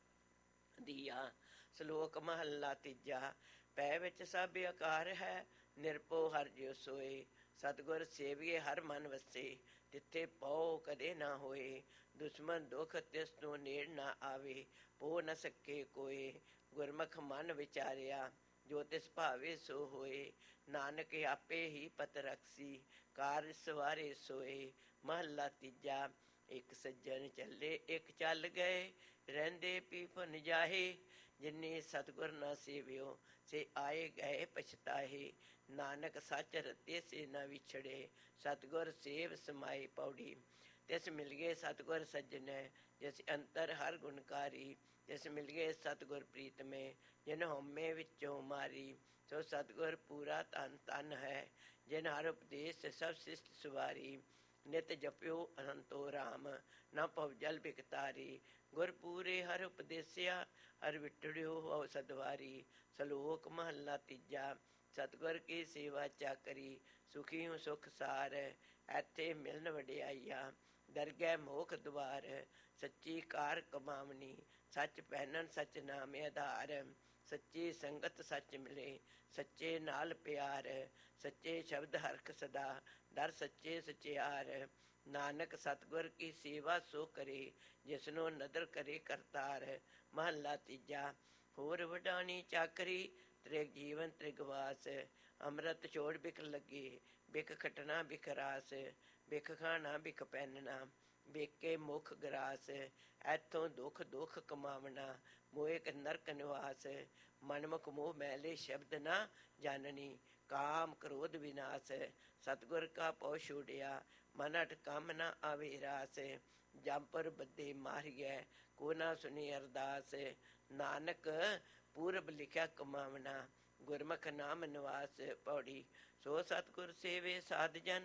ਦੀਆ। ਸ਼ਲੋਕ ਮਹੱਲਾ ਤੀਜਾ। ਪੈ ਵਿੱਚ ਸਭ ਆਕਾਰ ਹੈ, ਨਿਰਭਉ ਹਰਿ ਜਿਉ ਸੋਏ। ਸਤਿਗੁਰ ਸੇਵੀਏ ਹਰ ਮਨ ਵਸੇ, ਤਿੱਥੇ ਪਉ ਕਦੇ ਨਾ ਹੋਏ। ਦੁਸ਼ਮਨ ਦੁਖ ਤਿਸ ਤੋਂ ਨੇੜ ਨਾ ਆਵੇ, ਪੋ ਨ ਸਕੇ ਕੋਏ। ਗੁਰਮੁਖ ਮਨ ਵਿਚਾਰਿਆ, ਜੋ ਤਿਸ ਭਾਵੇ ਸੋ ਹੋਏ। ਨਾਨਕ ਆਪੇ ਹੀ ਪਤ ਰਖਸੀ, ਕਾਰਜ ਸਵਾਰੇ ਸੋਏ। ਮਹੱਲਾ ਤੀਜਾ। ਇੱਕ ਸੱਜਣ ਚੱਲੇ ਇੱਕ ਚੱਲ ਗਏ, ਰਹਿੰਦੇ ਪੀ ਭੁਨ ਜਾਹੇ। ਜਿਨੇ ਸਤਿਗੁਰ ਨਾ ਸੇਵਿਓ, ਸੇ ਆਏ ਗਏ ਪਛਤਾਹੇ। ਨਾਨਕ ਸੱਚ ਰਤੇ ਸੇ ਨ ਵਿਛੜੇ, ਸਤਿਗੁਰ ਸੇਵ ਸਮਾਏ। ਪੌੜੀ। ਤਿਸ ਮਿਲ ਗਏ ਸਤਿਗੁਰ ਸੱਜਣੈ, ਜਿਸ ਅੰਤਰ ਹਰ ਗੁਣਕਾਰੀ। ਤਿਸ ਮਿਲ ਗਏ ਸਤਿਗੁਰ ਪ੍ਰੀਤਮੈ, ਜਿਨ ਹਉਮੈ ਵਿੱਚੋਂ ਮਾਰੀ। ਸੋ ਸਤਿਗੁਰ ਪੂਰਾ ਧਨ ਧਨ ਹੈ, ਜਿਨ ਹਰ ਉਪਦੇਸ਼ ਸਭ ਸਿਸ਼ਟ ਸੁਵਾਰੀ। ਨਿਤ ਜਪਿਓ ਅਨੰਤੋ ਰਾਮ, ਨਾ ਭਵ ਜਲ ਬਿਕਤਾਰੀ। ਗੁਰ ਪੂਰੇ ਹਰਿ ਉਪਦੇਸਿਆ, ਹਰਿ ਵਿਟੜਿਓ ਹਉ ਸਦਵਾਰੀ। ਸ਼ਲੋਕ ਮਹੱਲਾ ਤੀਜਾ। ਸਤਿਗੁਰ ਕੀ ਸੇਵਾ ਚਾਕਰੀ, ਸੁਖੀ ਹੂੰ ਸੁਖ ਸਾਰ। ਐਥੇ ਮਿਲਨ ਵਡਿਆਈਆ, ਦਰਗਹਿ ਮੋਖ ਦੁਆਰ। ਸੱਚੀ ਕਾਰ ਕਮਾਵਨੀ, ਸੱਚ ਪਹਿਨਣ ਸੱਚ ਨਾਮ ਆਧਾਰ। ਸੱਚੀ ਸੰਗਤ ਸੱਚ ਮਿਲੇ, ਸੱਚੇ ਨਾਲ ਪਿਆਰ। ਸੱਚੇ ਸ਼ਬਦ ਹਰਖ ਸਦਾ, ਦਰ ਸੱਚੇ ਸਚਿਆਰ। ਨਾਨਕ ਸਤਿਗੁਰ ਕੀ ਸੇਵਾ ਸੋ ਕਰੇ, ਜਿਸਨੂੰ ਨਦਰ ਕਰੇ ਕਰਤਾਰ। ਮਹੱਲਾ ਤੀਜਾ। ਹੋਰ ਵਡਾਣੀ ਚਾਕਰੀ, ਤ੍ਰਿਗ ਜੀਵਨ ਤ੍ਰਿਗਵਾਸ। ਅੰਮ੍ਰਿਤ ਛੋੜ ਬਿਖ ਲੱਗੇ, ਬਿਖ ਖਟਣਾ ਬਿਖ ਰਾਸ। ਬਿਖ ਖਾਣਾ ਬਿਖ ਪਹਿਨਣਾ, ਬੇਕੇ ਮੁਖ ਗਰਾਸ। ਐਥੋਂ ਦੁਖ ਦੁਖ ਕਮਾਵਣਾ, ਮੋਇ ਨਰਕ ਨਿਵਾਸ। ਮਨਮੁਖ ਮੋਹ ਮੈਲੇ ਸ਼ਬਦ ਨਾ ਜਾਣਨੀ, ਕਾਮ ਕ੍ਰੋਧ ਵਿਨਾਸ਼। ਸਤਿਗੁਰ ਕਾ ਪਉ ਛੋੜਿਆ, ਮਨ ਹਟ ਕੰਮ ਨ ਆਵੇ ਰਾਸ। ਜੰਪਰ ਬੱਧੇ ਮਾਰੀਐ, ਕੋ ਨਾ ਸੁਣੀ ਅਰਦਾਸ। ਨਾਨਕ ਪੂਰਬ ਲਿਖਿਆ ਕਮਾਵਣਾ, ਗੁਰਮੁਖ ਨਾਮ ਨਿਵਾਸ। ਪੌੜੀ। ਸੋ ਸਤਿਗੁਰ ਸੇਵੇ ਸਾਧ ਜਨ,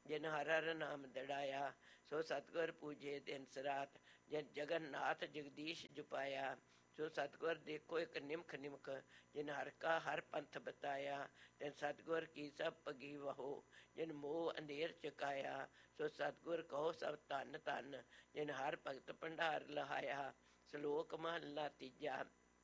ਜਿਨ ਹਰ ਹਰ ਨਾਮ ਦੜਾਇਆ, ਸੋ ਸਤਿਗੁਰ ਪੂਜੇ ਦਿਨ ਸਰਾਤ, ਜਿਨ ਜਗਨਨਾਥ ਜਗਦੀਸ਼ ਜੁਪਾਇਆ। ਸੋ ਸਤਿਗੁਰ ਦੇਖੋ ਇੱਕ ਨਿਮਖ ਨਿਮਖ, ਜਿਨ ਹਰ ਕਾ ਹਰ ਪੰਥ ਬਤਾਇਆ। ਤਿਨ ਸਤਿਗੁਰ ਕੀ ਸਭ ਪਗੀ ਵਹੋ, ਜਿਨ ਮੋਹ ਅੰਧੇਰ ਚੁਕਾਇਆ। ਸੋ ਸਤਿਗੁਰ ਕਹੋ ਸਭ ਧੰਨ ਧੰਨ, ਜਿਨ ਹਰ ਭਗਤ ਭੰਡਾਰ ਲਹਾਇਆ। ਸ਼ਲੋਕ ਮਹਲਾ ਤੀਜਾ।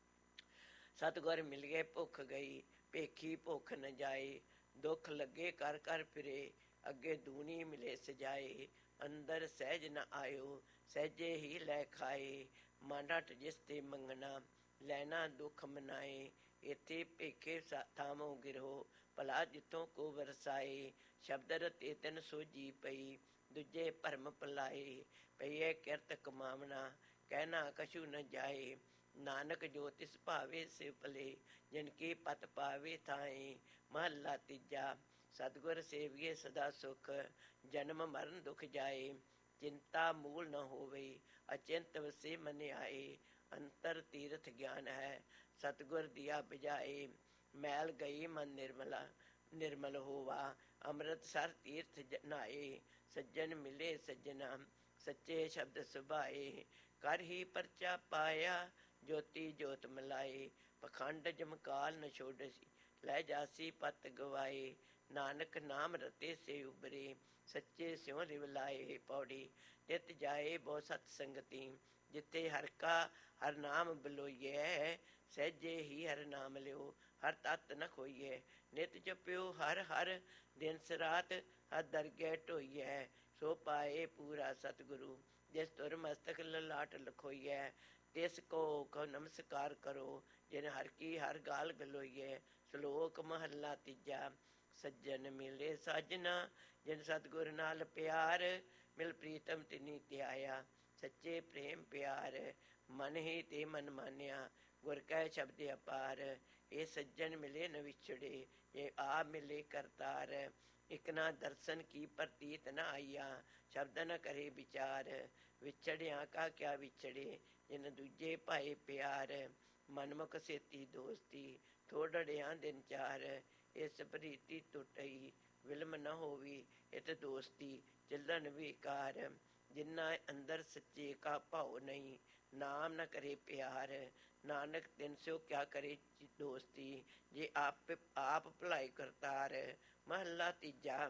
ਸਤਿਗੁਰ ਮਿਲ ਗਏ ਭੁੱਖ ਗਈ, ਭੇਖੀ ਭੁੱਖ ਨ ਜਾਏ। ਦੁੱਖ ਲੱਗੇ ਕਰ ਕਰ ਫਿਰੇ, ਅੱਗੇ ਦੂਣੀ ਮਿਲੇ ਸਜਾਏ। ਅੰਦਰ ਸਹਿਜ ਨ ਆਇਓ, ਸਹਿਜੇ ਹੀ ਲੈ ਖਾਏ। ਮਾਂਡਟ ਜਿਸ ਤੇ ਮੰਗਣਾ, ਲੈਣਾ ਦੁੱਖ ਮਨਾਏ। ਇੱਥੇ ਭੇਖੇ ਥਾਮੋ ਗਿਰੋ, ਭਲਾ ਜਿੱਥੋਂ ਕੋ ਵਰਸਾਏ। ਸ਼ਬਦ ਰਤੇ ਤਿਨ ਸੋਝੀ ਪਈ, ਦੂਜੇ ਭਰਮ ਭੁਲਾਏ। ਪਈਏ ਕਿਰਤ ਕਮਾਵਣਾ, ਕਹਿਣਾ ਕਛੂ ਨ ਜਾਏ। ਨਾਨਕ ਜੋ ਤਿਸ ਭਾਵੇ ਸਿ ਭਲੇ, ਜਿਨ ਕੀ ਪਤ ਪਾਵੇ ਥਾਏ। ਮਹੱਲਾ ਤੀਜਾ। ਸਤਿਗੁਰ ਸੇਵੀਏ ਸਦਾ ਸੁਖ, ਜਨਮ ਮਰਨ ਦੁਖ ਜਾਏ। ਚਿੰਤਾ ਮੂਲ ਨ ਹੋਵੇ, ਅਚਿੰਤ ਵਸੇ ਮਨ ਆਏ। ਅੰਤਰ ਤੀਰਥ ਗਿਆਨ ਹੈ, ਸਤਿਗੁਰ ਦੀਆ ਬੁਝਾਏ। ਮੈਲ ਗਈ ਮਨ ਨਿਰਮਲਾ, ਨਿਰਮਲ ਹੋਵਾ। ਅੰਮ੍ਰਿਤਸਰ ਤੀਰਥ ਨਹਾਏ, ਸੱਜਣ ਮਿਲੇ ਸੱਜਣਾ। ਸੱਚੇ ਸ਼ਬਦ ਸੁਭਾਏ, ਕਰ ਹੀ ਪਰਚਾ ਪਾਇਆ। ਜੋਤੀ ਜੋਤ ਮਿਲਾਏ, ਪਖੰਡ ਜਮਕਾਲ ਨ ਛੋਡਸੀ। ਲੈ ਜਾਸੀ ਪਤ ਗਵਾਏ, ਨਾਨਕ ਨਾਮ ਰਤੇ ਸੇ ਉਬਰੇ। ਸੱਚੇ ਸਿਉ ਲਿਵ ਲਾਏ। ਪੌੜੀ। ਨਿਤ ਜਾਏ ਬਹੁ ਸਤ ਸੰਗਤੀ, ਜਿੱਥੇ ਹਰ ਕਾ ਹਰ ਨਾਮ ਬਲੋਈਐ। ਸਹਿਜੇ ਹੀ ਹਰ ਨਾਮ ਲਿਓ, ਹਰ ਤਤ ਨ ਖੋਈਐ। ਨਿਤ ਜਪਿਓ ਹਰ ਹਰ, ਦਿਨ ਸਰਾਤ ਹਰ ਦਰਗਹਿ ਢੋਈਐ। ਸੋ ਪਾਏ ਪੂਰਾ ਸਤਿਗੁਰੂ, ਜਿਸ ਤੁਰ ਮਸਤਕ ਲਲਾਟ ਲਖੋਈਐ। ਤਿਸ ਕੋ ਕਹੁ ਨਮਸਕਾਰ ਕਰੋ, ਜਿਨ ਹਰ ਕੀ ਹਰ ਗਾਲ ਗਲੋਈਐ। ਸ਼ਲੋਕ ਮਹੱਲਾ ਤੀਜਾ। ਸੱਜਣ ਮਿਲੇ ਸਾਜਨਾ, ਜਿਨ ਸਤਿਗੁਰ ਨਾਲ ਪਿਆਰ। ਮਿਲ ਪ੍ਰੀਤਮ ਤਿਨੀ ਧਿਆਇਆ, ਸੱਚੇ ਪ੍ਰੇਮ ਪਿਆਰ। ਮਨ ਹੀ ਤੇ ਮਨ ਮਾਨਿਆ, ਗੁਰ ਕੈ ਸ਼ਬਦ ਅਪਾਰ। ਇਹ ਸੱਜਣ ਮਿਲੇ ਨ ਵਿਛੜੇ, ਇਹ ਆ ਮਿਲੇ ਕਰਤਾਰ। ਇਕ ਨਾ ਦਰਸ਼ਨ ਕੀ ਪ੍ਰਤੀਤ ਨ ਆਈਆ, ਸ਼ਬਦ ਨ ਕਰੇ ਵਿਚਾਰ। ਵਿਛੜਿਆ ਕਾ ਕਿਆ ਵਿਛੜੇ, ਜਿਨ ਦੂਜੇ ਭਾਏ ਪਿਆਰ। ਮਨਮੁਖ ਸੇਤੀ ਦੋਸਤੀ, ਥੋੜੜਿਆਂ ਦਿਨ ਚਾਰ। ਇਸ ਪ੍ਰੀਤੀ ਟੁੱਟਈ, ਵਿਲਮ ਨ ਹੋਵੀ ਇਤ ਦੋਸਤੀ। ਚੱਲਣ ਵਿਕਾਰ, ਜਿਨ੍ਹਾਂ ਅੰਦਰ ਸੱਚੇ ਕਾ ਭਾਉ ਨਹੀਂ। ਨਾਮ ਨ ਕਰੇ ਪਿਆਰ, ਨਾਨਕ ਤਿਨ ਸਿਓ ਕਿਆ ਕਰੇ ਦੋਸਤੀ। ਜੇ ਆਪ ਆਪ ਭਲਾਈ ਕਰਤਾਰ। ਮਹੱਲਾ ਤੀਜਾ।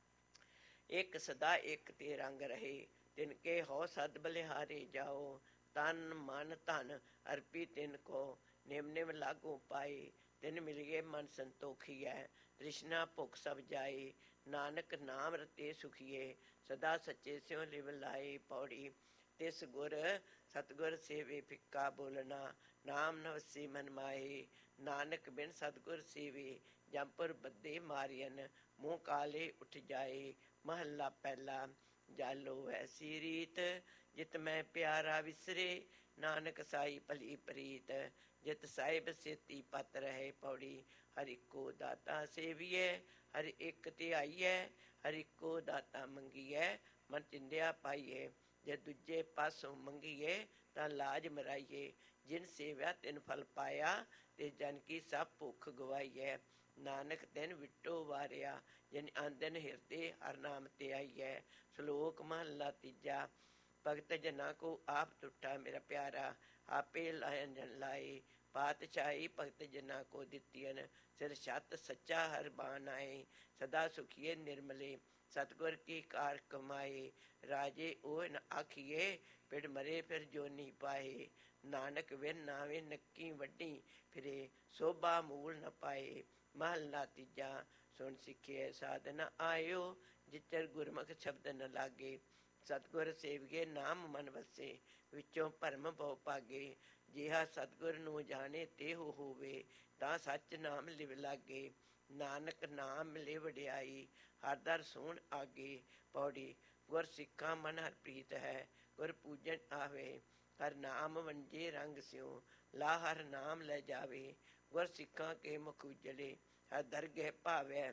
ਇੱਕ ਸਦਾ ਇੱਕ ਤੇ ਰੰਗ ਰਹੇ, ਤਿਨ ਕੇ ਹਉ ਸਦ ਬਲਿਹਾਰੇ ਜਾਓ। ਤਨ ਮਨ ਧਨ ਅਰਪੀ ਤਿਨ ਕੋ, ਨਿਮ ਨਿਮ ਲਾਗੂ ਪਾਏ। ਤਿਨ ਮਿਲੀਏ ਮਨ ਸੰਤੋਖੀਐ, ਤ੍ਰਿਸ਼ਨਾ ਭੁੱਖ ਸਭ ਜਾਏ। ਨਾਨਕ ਨਾਮ ਰਤੇ ਸੁਖੀਏ, ਸਦਾ ਸੱਚੇ ਸਿਉ ਲਿਵ ਲਾਏ। ਪੌੜੀ। ਤਿਸ ਗੁਰ ਸਤਿਗੁਰ ਸੇਵੇ ਫਿੱਕਾ ਬੋਲਣਾ, ਨਾਮ ਨ ਵਸੀ ਮਨ ਮਾਹੀ। ਨਾਨਕ ਬਿਨ ਸਤਿਗੁਰ ਸੇਵੇ, ਜੰਪੁਰ ਬੱਧੇ ਮਾਰੀਅਨ। ਮੂੰਹ ਕਾਲੇ ਉੱਠ ਜਾਏ। ਮਹੱਲਾ ਪਹਿਲਾ। ਜਾਲੋ ਐਸੀ ਰੀਤ, ਜਿਤ ਮੈਂ ਪਿਆਰਾ ਵਿਸਰੇ। ਨਾਨਕ ਸਾਈ ਭਲੀ ਪ੍ਰੀਤ, ਜਿਤ ਸਾਹਿਬ ਸੇਤੀ ਪਤ ਰਹੇ। ਪੌੜੀ। ਹਰ ਇੱਕੋ ਦਾਤਾ ਸੇਵੀਐ, ਹਰ ਇੱਕ ਧਿਆਈਐ। ਹਰ ਇੱਕੋ ਦਾਤਾ ਮੰਗੀਐ, ਮਨ ਚਿੰਦਿਆ ਪਾਈਏ। ਜੇ ਦੂਜੇ ਪਾਸੋਂ ਮੰਗੀਏ, ਤਾਂ ਲਾਜ ਮਰਾਈਏ। ਜਿਨ ਸੇਵਿਆ ਤਿਨ ਫਲ ਪਾਇਆ, ਤੇ ਜਨ ਕੀ ਸਭ ਭੁੱਖ ਗਵਾਈਐ। ਨਾਨਕ ਤਿਨ ਵਿਟੋ ਵਾਰਿਆ, ਜਿਨ ਆਂਦਨ ਹਿਰਦੇ ਹਰ ਨਾਮ ਧਿਆਈਐ। ਸ਼ਲੋਕ ਮਹੱਲਾ ਤੀਜਾ। ਭਗਤ ਜਨਾਂ ਕੋ ਆਪ ਟੁੱਟਾ ਮੇਰਾ ਪਿਆਰਾ, ਆਪੇ ਲਾਇਨ ਜਨ ਲਾਏ। ਪਾਤਸ਼ਾਹੀ ਭਗਤ ਜਨਾਂ ਕੋ ਦਿੱਤੀਅਨ, ਸਿਰ ਛੱਤ ਸੱਚਾ ਹਰ ਬਾਨ ਆਏ। ਸਦਾ ਸੁਖੀਏ ਨਿਰਮਲੇ, ਸਤਿਗੁਰ ਕੀ ਕਾਰ ਕਮਾਏ। ਰਾਜੇ ਉਹ ਨ ਆਖੀਏ, ਪਿੜ ਮਰੇ ਫਿਰ ਜੋਨੀ ਪਾਏ। ਨਾਨਕ ਵਿਨ ਨਾਵੇਂ ਨੱਕੀ ਵੱਢੀ ਫਿਰੇ, ਸੋਭਾ ਮੂਲ ਨ ਪਾਏ। ਮਹੱਲਾ ਤੀਜਾ। ਸੁਣ ਸਿੱਖਿਐ ਸਾਧ ਨ ਆਇਓ, ਜਿਚਰ ਗੁਰਮੁਖ ਸ਼ਬਦ ਨ ਲਾਗੇ। ਸਤਿਗੁਰ ਸੇਵੀਏ ਨਾਮ ਮਨ ਵਸੇ, ਵਿੱਚੋਂ ਭਰਮ ਬਹੁ ਭਾਗੇ। ਜਿਹਾ ਸਤਿਗੁਰ ਨੂੰ ਜਾਣੇ ਤੇਹੋ ਹੋਵੇ, ਤਾਂ ਸੱਚ ਨਾਮ ਲਿਵ ਲਾਗੇ। ਨਾਨਕ ਨਾਮ ਮਿਲੇ ਵਡਿਆਈ, ਹਰ ਦਰ ਸੋਹਣ ਆਗੇ। ਪੌੜੀ। ਗੁਰ ਸਿੱਖਾਂ ਮਨ ਹਰ ਪ੍ਰੀਤ ਹੈ, ਗੁਰ ਪੂਜਨ ਆਵੇ। ਹਰ ਨਾਮ ਵੰਜੇ ਰੰਗ ਸਿਉ, ਲਾ ਹਰ ਨਾਮ ਲੈ ਜਾਵੇ। ਗੁਰ ਸਿੱਖਾਂ ਕੇ ਮੁਖ ਉਜਲੇ, ਹਰ ਦਰਗਹਿ ਭਾਵੈ।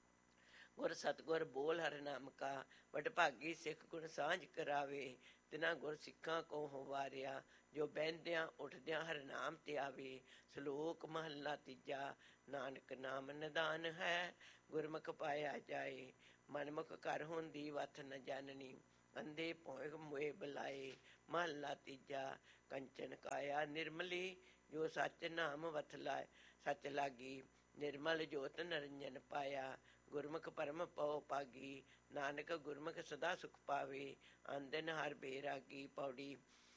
ਗੁਰ ਸਤਿਗੁਰ ਬੋਲ ਹਰ ਨਾਮ ਕਾ, ਵਡਭਾਗੀ ਸਿੱਖ ਗੁਣ ਸਾਂਝ ਕਰਾਵੇ। ਤਿਨਾ ਗੁਰ ਸਿੱਖਾਂ ਕੋ ਵਾਰਿਆ, ਜੋ ਬਹਿੰਦਿਆਂ ਉੱਠਦਿਆਂ ਹਰ ਨਾਮ ਧਿਆਵੇ। ਸ਼ਲੋਕ ਮਹੱਲਾ ਤੀਜਾ। ਨਾਨਕ ਨਾਮ ਨਿਦਾਨ ਹੈ, ਗੁਰਮੁਖ ਪਾਇਆ ਜਾਏ। ਮਨਮੁਖ ਘਰ ਹੁੰਦੀ ਵਥ ਨ ਜਾਣਨੀ। ਅੰਧੇ ਭੋਏ ਮੋਏ ਬੁਲਾਏ, ਮਹੱਲਾ ਤੀਜਾ। ਕੰਚਨ ਕਾਇਆ ਨਿਰਮਲੀ, ਜੋ ਸੱਚ ਨਾਮ ਵਥ ਲਾਏ। ਸੱਚ ਲਾਗੀ ਨਿਰਮਲ ਜੋਤ ਨਰੰਜਨ ਪਾਇਆ। ਗੁਰਮੁਖ ਪਰਮ ਪਉ ਪਾਗੀ, ਨਾਨਕ ਗੁਰਮੁਖ ਸਦਾ ਸੁਖ ਪਾਵੇ। ਆਂਦਨ ਹਰ ਬੇਰਾਗੀ। ਪੌੜੀ।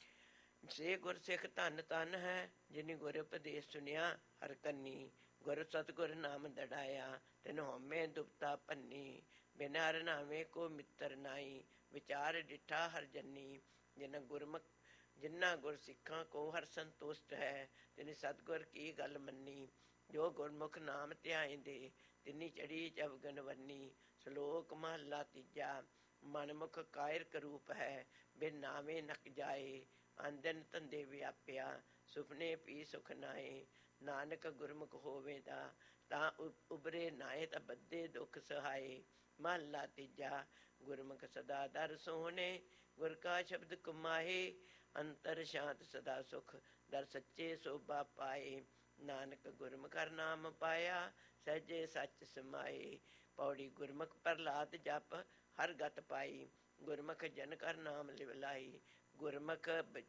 ਸੇ ਗੁਰ ਸਿੱਖ ਧਨ ਧਨ ਹੈ, ਜਿਨ ਗੁਰ ਉਪਦੇਸ਼ ਸੁਨਿਆ ਹਰ ਕੰਨੀ। ਗੁਰ ਸਤਿਗੁਰ ਨਾਮ ਦੜਾਇਆ, ਤਿਨ ਹਉਮੈ ਦੁਬਤਾ ਭੰਨੀ। ਬਿਨ ਹਰ ਨਾਮੇ ਕੋ ਮਿੱਤਰ ਨਾਈ, ਵਿਚਾਰ ਡਿਠਾ ਹਰ ਜੰਨੀ। ਜਿਨ ਗੁਰਮੁਖ ਜਿਨ੍ਹਾਂ ਗੁਰ ਸਿੱਖਾਂ ਕੋ ਹਰ ਸੰਤੁਸ਼ਟ ਹੈ, ਤਿਨ ਸਤਿਗੁਰ ਕੀ ਗੱਲ ਮੰਨੀ। ਜੋ ਗੁਰਮੁਖ ਨਾਮ ਧਿਆਇਂਦੇ, ਤਿਨੀ ਚੜੀ ਚਵਗਨ ਵੰਨੀ। ਸ਼ਲੋਕ ਮਹੱਲਾ ਤੀਜਾ। ਮਨਮੁਖ ਕਾਇਰ ਕਰੂਪ ਹੈ, ਬਿਨ ਨਾਮੇ ਨਕ ਜਾਏ। ਆਂਦਨ ਧੰਦੇ ਵਿਆਪਿਆ, ਸੁਪਨੇ ਪੀ ਸੁਖ ਨਾਏ। ਨਾਨਕ ਗੁਰਮੁਖ ਹੋਵੇਦਾ, ਤਾਂ ਉਬਰੇ ਨਾਏ। ਤਾਂ ਬੱਧੇ ਦੁਖ ਸਹਾਏ। ਮਹੱਲਾ ਤੀਜਾ। ਗੁਰਮੁਖ ਸਦਾ ਦਰ ਸੋਹਣੇ, ਗੁਰ ਕਾ ਸ਼ਬਦ ਕਮਾਏ। ਅੰਤਰ ਸ਼ਾਂਤ ਸਦਾ ਸੁਖ, ਦਰ ਸੱਚੇ ਸੋਭਾ ਪਾਏ। ਨਾਨਕ ਗੁਰਮੁਖ ਹਰਿ ਨਾਮ ਪਾਇਆ, ਸਹਿਜੇ ਸੱਚ ਸਮਾਏ। ਪੌੜੀ। ਗੁਰਮੁਖ ਪ੍ਰਹਲਾਦ ਜਪ ਹਰ ਗਤ ਪਾਈ, ਗੁਰਮੁਖ ਜਨਕ ਹਰਿ ਨਾਮ ਲਿਵਲਾਈ। ਗੁਰਮੁਖ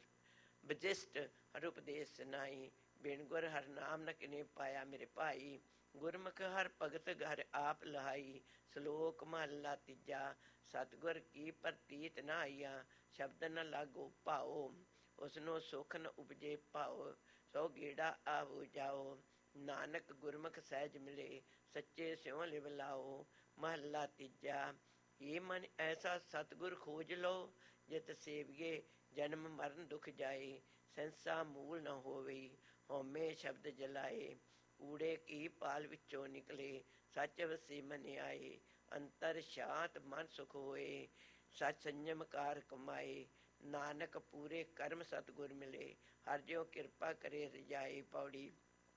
ਬਜਿਸਟ ਹਰ ਉਪਦੇਸ਼ ਸੁਨਾਈ, ਬਿਨ ਗੁਰ ਹਰਿ ਨਾਮ ਨ ਕਿਨੇ ਪਾਇਆ ਮੇਰੇ ਭਾਈ। ਗੁਰਮੁਖ ਹਰ ਭਗਤ ਹਰਿ ਆਪ ਲਹਾਈ। ਸ਼ਲੋਕ ਮਹੱਲਾ ਤੀਜਾ। ਸਤਿਗੁਰ ਕੀ ਪ੍ਰਤੀਤ ਨ ਆਈਆ, ਸ਼ਬਦ ਨ ਲਾਗੋ ਭਾਓ। ਉਸਨੂੰ ਸੁਖ ਨ ਉਪਜੇ ਭਾਓ, ਸੋ ਗੇੜਾ ਆਵੋ ਜਾਓ। ਨਾਨਕ ਗੁਰਮੁਖ ਸਹਿਜ ਮਿਲੇ, ਸੱਚੇ ਸਿਉ ਲਿਵ ਲਾਓ। ਮਹੱਲਾ ਤੀਜਾ। ਇਹ ਮਨ ਐਸਾ ਸਤਿਗੁਰ ਖੋਜ ਲਓ, ਜਿਤ ਸੇਵੀਏ ਜਨਮ ਮਰਨ ਦੁਖ ਜਾਏ। ਸੈਂਸਾ ਮੂਲ ਨ ਹੋਵੇ, ਹਉਮੈ ਸ਼ਬਦ ਜਲਾਏ। ਊੜੇ ਕੀ ਪਾਲ ਵਿੱਚੋਂ ਨਿਕਲੇ, ਸੱਚ ਵਸੇ ਮਨ ਆਏ। ਅੰਤਰ ਸ਼ਾਂਤ ਮਨ ਸੁਖ ਹੋਏ, ਸੱਚ ਸੰਜਮ ਕਾਰ ਕਮਾਏ। ਨਾਨਕ ਪੂਰੇ ਕਰਮ ਸਤਿਗੁਰ ਮਿਲੇ, ਹਰਿ ਜਿਉ ਕਿਰਪਾ ਕਰੇ ਰਜਾਏ। ਪੌੜੀ।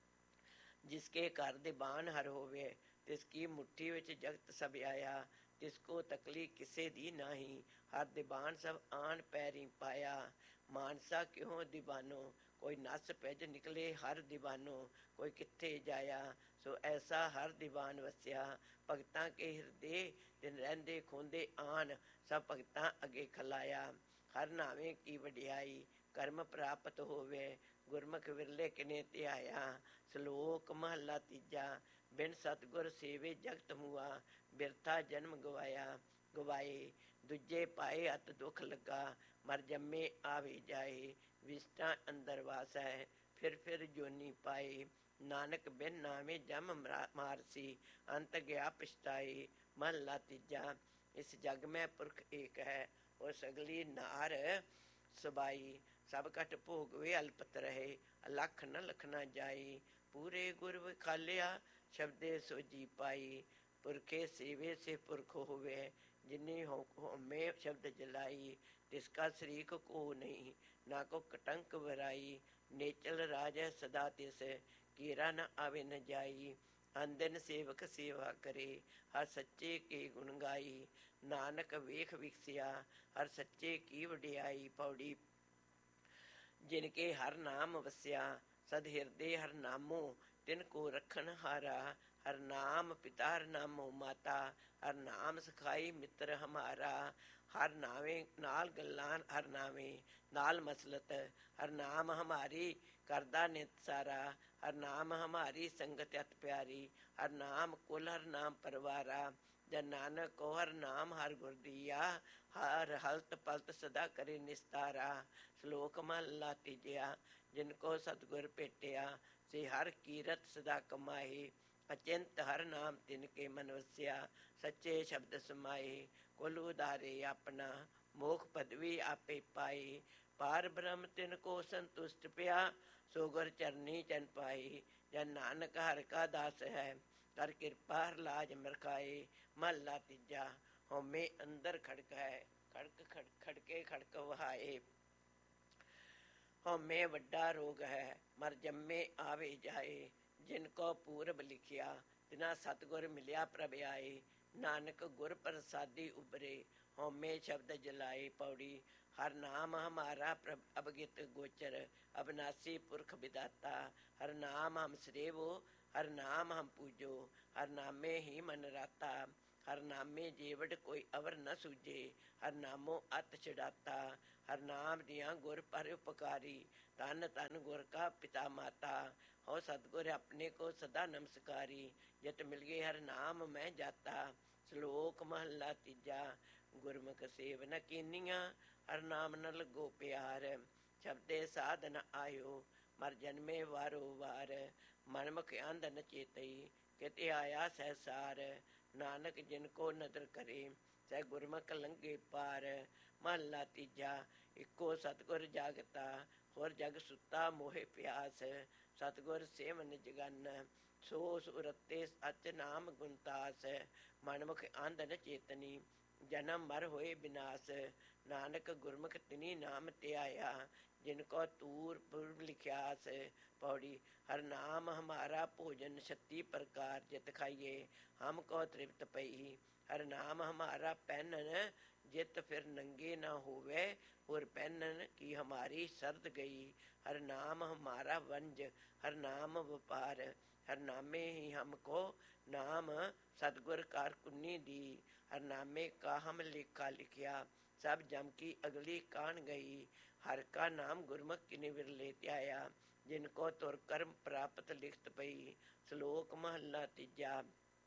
ਜਿਸਕੇ ਘਰ ਦੀਵਾਨ ਹਰਿ ਹੋਵੇ, ਤਿਸ ਕੀ ਮੁੱਠੀ ਵਿੱਚ ਜਗਤ ਸਭ ਆਇਆ। ਤਿਸ ਕੋ ਤਕਲੀ ਕਿਸੇ ਦੀ ਨਾਹੀ, ਹਰ ਦੀਵਾਨ ਸਭ ਆਣ ਪੈਰੀ ਪਾਇਆ। ਮਾਨਸਾ ਕਿਉ ਦੀਵਾਨੋ, ਕੋਈ ਨਸ ਪਿਜ ਨਿਕਲੇ ਹਰ ਦੀਵਾਨੋ। ਕੋਈ ਕਿੱਥੇ ਜਾਇਆ, ਸੋ ਐਸਾ ਹਰ ਦੀਵਾਨ ਵਸਿਆ। ਭਗਤਾਂ ਕੇ ਹਿਰਦੇ ਤਿਨ ਰਹਿੰਦੇ ਖੋਂਦੇ ਆਣ, ਸਭ ਭਗਤਾਂ ਅੱਗੇ ਖਲਾਇਆ। ਹਰ ਨਾਵੇਂ ਕੀ ਵਡਿਆਈ, ਕਰਮ ਪ੍ਰਾਪਤ ਹੋਵੇ। ਗੁਰਮੁਖ ਵਿਰਲੇ ਕਿਨੇ ਧਿਆਇਆ। ਸ਼ਲੋਕ ਮਹੱਲਾ ਤੀਜਾ। ਬਿਨ ਸਤਿਗੁਰ ਸੇਵੇ ਜਗਤ ਮੁਆ, ਬਿਰਥਾ ਜਨਮ ਗਵਾਇਆ ਗਵਾਏ। ਦੂਜੇ ਪਾਏ ਅਤ ਦੁਖ ਲੱਗਾ, ਮਰ ਜੰਮੇ ਆਵੇ ਜਾਏ। ਵਿਸ਼ਟਾਂ ਅੰਦਰ ਵਾਸੈ, ਫਿਰ ਫਿਰ ਜੋਨੀ ਪਾਏ। ਨਾਨਕ ਬਿਨ ਨਾਮੇ ਜਮ ਮਾਰਸੀ, ਅੰਤ ਗਿਆ ਪਛਤਾਏ। ਮਹੱਲਾ ਤੀਜਾ। ਇਸ ਜਗ ਮੈਂ ਪੁਰਖ ਏਕ ਹੈ, ਉਹ ਸਗਲੀ ਨਾਰ ਸਬਾਈ। ਸਭ ਘਟ ਭੋਗਵੇ ਅਲਪਤ ਰਹੇ, ਅਲਖ ਨ ਲਖਣਾ ਜਾਈ। ਪੂਰੇ ਗੁਰ ਵਿਖਾਲਿਆ, ਸ਼ਬਦੇ ਸੋਝੀ ਪਾਈ। ਪੁਰਖੇ ਸੇਵੇ ਸੇ ਪੁਰਖ ਹੋਵੇ, ਜਿਨੀ ਹਉਮੈ ਸ਼ਬਦ ਜਲਾਈ। ਤਿਸ ਕਾ ਸ਼ਰੀਕ ਕੋ ਨਹੀਂ, ਨਾ ਕੋ ਕਟੰਕ ਵਰਾਈ। ਨੇਚਲ ਰਾਜੈ ਸਦਾ ਤਿਸ, ਕੀਰਾ ਨ ਆਵੇ ਨ ਜਾਈ। ਆਂਦਨ ਸੇਵਕ ਸੇਵਾ ਕਰੇ, ਹਰ ਸੱਚੇ ਕੇ ਗੁਣ ਗਾਈ। ਨਾਨਕ ਵੇਖ ਵਿਖਸਿਆ, ਹਰ ਸੱਚੇ ਕੀ ਵਡਿਆਈ। ਪੌੜੀ। ਜਿਨ ਕੇ ਹਰ ਨਾਮ ਵਸਿਆ, ਸਦ ਹਿਰਦੇ ਹਰ ਨਾਮੋ। ਤਿਨ ਕੋ ਰਖਣ ਹਾਰਾ, ਹਰ ਨਾਮ ਪਿਤਾ ਹਰ ਨਾਮੋ ਮਾਤਾ। ਹਰ ਨਾਮ ਸਖਾਈ ਮਿੱਤਰ ਹਮਾਰਾ, ਹਰ ਨਾਵੇਂ ਨਾਲ ਗੱਲਾਂ ਹਰ ਨਾਵੇਂ ਨਾਲ ਮਸਲਤ। ਹਰ ਨਾਮ ਹਮਾਰੀ ਕਰਦਾ ਨਿਤ ਸਾਰਾ, ਹਰ ਨਾਮ ਹਮਾਰੀ ਸੰਗਤ ਅਤ ਪਿਆਰੀ। ਹਰ ਨਾਮ ਕੁਲ ਹਰ ਨਾਮ ਪਰਵਾਰਾ, ਜਨ ਨਾਨਕ ਕੋ ਹਰ ਨਾਮ ਹਰ ਗੁਰ ਦੀਆ। ਹਰ ਹਲਤ ਪਲਤ ਸਦਾ ਕਰੇ ਨਿਸਤਾਰਾ। ਸ਼ਲੋਕ ਮਹੱਲਾ ਤੀਜਾ। ਜਿਨ ਕੋ ਸਤਿਗੁਰ ਭੇਟਿਆ, ਸੇ ਹਰ ਕੀਰਤ ਸਦਾ ਕਮਾਏ। ਅਚਿੰਤ ਹਰ ਨਾਮ ਤਿਨ ਕੇ ਮਨ ਵਸਿਆ, ਸੱਚੇ ਸ਼ਬਦ ਸਮਾਏ। ਕੁਲ ਉਧਾਰੇ ਆਪਣਾ, ਮੋਖ ਪਦਵੀ ਆਪੇ ਪਾਈ। ਪਾਰ ਬ੍ਰਹਮ ਤਿਨ ਕੋ ਸੰਤੁਸ਼ਟ ਪਿਆ, ਸੋ ਗੁਰ ਚਰਨੀ ਚਨ ਪਾਈ। ਜਨ ਨਾਨਕ ਹਰਿ ਕਾ ਦਾਸ ਹੈ, ਕਰ ਕਿਰਪਾ ਹਰਿ ਲਾਜ ਮਰਖਾਏ। ਮਹੱਲਾ ਤੀਜਾ। ਹਉਮੈ ਅੰਦਰ ਖੜਕ ਹੈ, ਖੜਕ ਖੜ ਖੜਕੇ ਖੜਕ ਵਹਾਏ। ਹਉਮੈ ਵੱਡਾ ਰੋਗ ਹੈ, ਮਰ ਜੰਮੇ ਆਵੇ ਜਾਏ। ਜਿਨ ਕੋ ਪੂਰਬ ਲਿਖਿਆ, ਤਿਨਾ ਸਤਿਗੁਰ ਮਿਲਿਆ ਪ੍ਰਭ ਆਏ। ਨਾਨਕ ਗੁਰ ਪ੍ਰਸਾਦੀ ਉਬਰੇ, ਹਉਮੈ ਸ਼ਬਦ ਜਲਾਏ। ਪੌੜੀ। ਹਰ ਨਾਮ ਹਮਾਰਾ ਪ੍ਰਭ ਅਵਗਿਤ ਗੋਚਰ, ਅਬਨਾਸੀ ਪੁਰਖ ਵਿਦਾਤਾ। ਹਰ ਨਾਮ ਹਮ ਸਰੇਵੋ, ਹਰ ਨਾਮ ਹਮ ਪੂਜੋ। ਹਰ ਨਾਮੇ ਹੀ ਮਨ ਰਾਤਾ, ਹਰ ਨਾਮੇ ਜੀਵੜ ਕੋਈ ਅਵਰ ਨ ਸੂਝੇ। ਹਰ ਨਾਮੋ ਅਤ ਛਡਾਤਾ, ਹਰ ਨਾਮ ਦੀਆਂ ਗੁਰ ਪਰ ਉਪਕਾਰੀ। ਧੰਨ ਧੰਨ ਗੁਰ ਕਾ ਪਿਤਾ ਮਾਤਾ, ਹੋ ਸਤਿਗੁਰ ਆਪਣੇ ਕੋ ਸਦਾ ਨਮਸਕਾਰੀ। ਜਿਤ ਮਿਲ ਗਏ ਹਰ ਨਾਮ ਮੈਂ ਜਾਤਾ, ਸ਼ਲੋਕ ਮਹੱਲਾ ਤੀਜਾ। ਗੁਰਮੁਖ ਸੇਵ ਨ ਕੀਨੀਆਂ, ਹਰ ਨਾਮ ਨ ਲੱਗੋ ਪਿਆਰ। ਸ਼ਬਦੇ ਸਾਧ ਨ ਆਇਓ, ਮਰ ਜਨਮੇ ਵਾਰੋ ਵਾਰ। ਮਨਮੁਖ ਅੰਧ ਨ ਚੇਤਈ, ਕਿਤੇ ਆਇਆ ਸਹਿਸਾਰ। ਨਾਨਕ ਜਿਨ ਕੋ ਨਦਰ ਕਰੇ, ਸਹਿ ਗੁਰਮੁਖ ਲੰਘੇ ਪਾਰ। ਮਹੱਲਾ ਤੀਜਾ। ਇੱਕੋ ਸਤਿਗੁਰ ਜਾਗਤਾ, ਹੋਰ ਜਗ ਸੁੱਤਾ ਮੋਹਿ ਪਿਆਸ। ਸਤਿਗੁਰ ਸੇਵਨ ਜਗਨ, ਸੋ ਸੁਰਤੇ ਸਚ ਨਾਮ ਗੁਣਤਾਸ। ਮਨਮੁਖ ਅੰਧ ਨ ਚੇਤਨੀ, ਜਨਮ ਮਰ ਹੋਏ ਬਿਨਾਸ਼। ਨਾਨਕ ਗੁਰਮੁਖ ਤਿਨੀ ਨਾਮ ਧਿਆਇਆ, ਜਿਨ ਕੋ ਤੂਰ ਪੁਰਬ ਲਿਖਿਆਸ। ਪੌੜੀ। ਹਰ ਨਾਮ ਹਮਾਰਾ ਭੋਜਨ ਛੱਤੀ ਪ੍ਰਕਾਰ, ਜਿਤ ਖਾਈਏ ਹਮ ਕੋ ਤ੍ਰਿਪਤ ਪਈ। ਹਰ ਨਾਮ ਹਮਾਰਾ ਪਹਿਨਨ, ਜਿਤ ਫਿਰ ਨੰਗੇ ਨਾ ਹੋਵੇ ਹੋਰ ਪਹਿਨਨ ਕੀ ਹਮਾਰੀ ਸਰਦ ਗਈ। ਹਰ ਨਾਮ ਹਮਾਰਾ ਵੰਜ, ਹਰ ਨਾਮ ਵਪਾਰ। ਹਰ ਨਾਮੇ ਹੀ ਹਮ ਕੋ ਨਾਮ, ਸਤਿਗੁਰ ਕਾਰ ਕੁੰਨੀ ਦੀ। ਹਰ ਨਾਮੇ ਕਾ ਹਮ ਲੇਖਾ ਲਿਖਿਆ, ਸਭ ਜਮ ਕੀ ਅਗਲੀ ਕਾਣ ਗਈ। ਹਰ ਕਾ ਨਾਮ ਗੁਰਮੁਖ ਕਿਨੇ ਵਿਰਲੇ ਧਿਆਇਆ, ਜਿਨ ਕੋ ਤੁਰ ਕਰਮ ਪ੍ਰਾਪਤ ਲਿਖਤ ਪਈ। ਸ਼ਲੋਕ ਮਹੱਲਾ ਤੀਜਾ।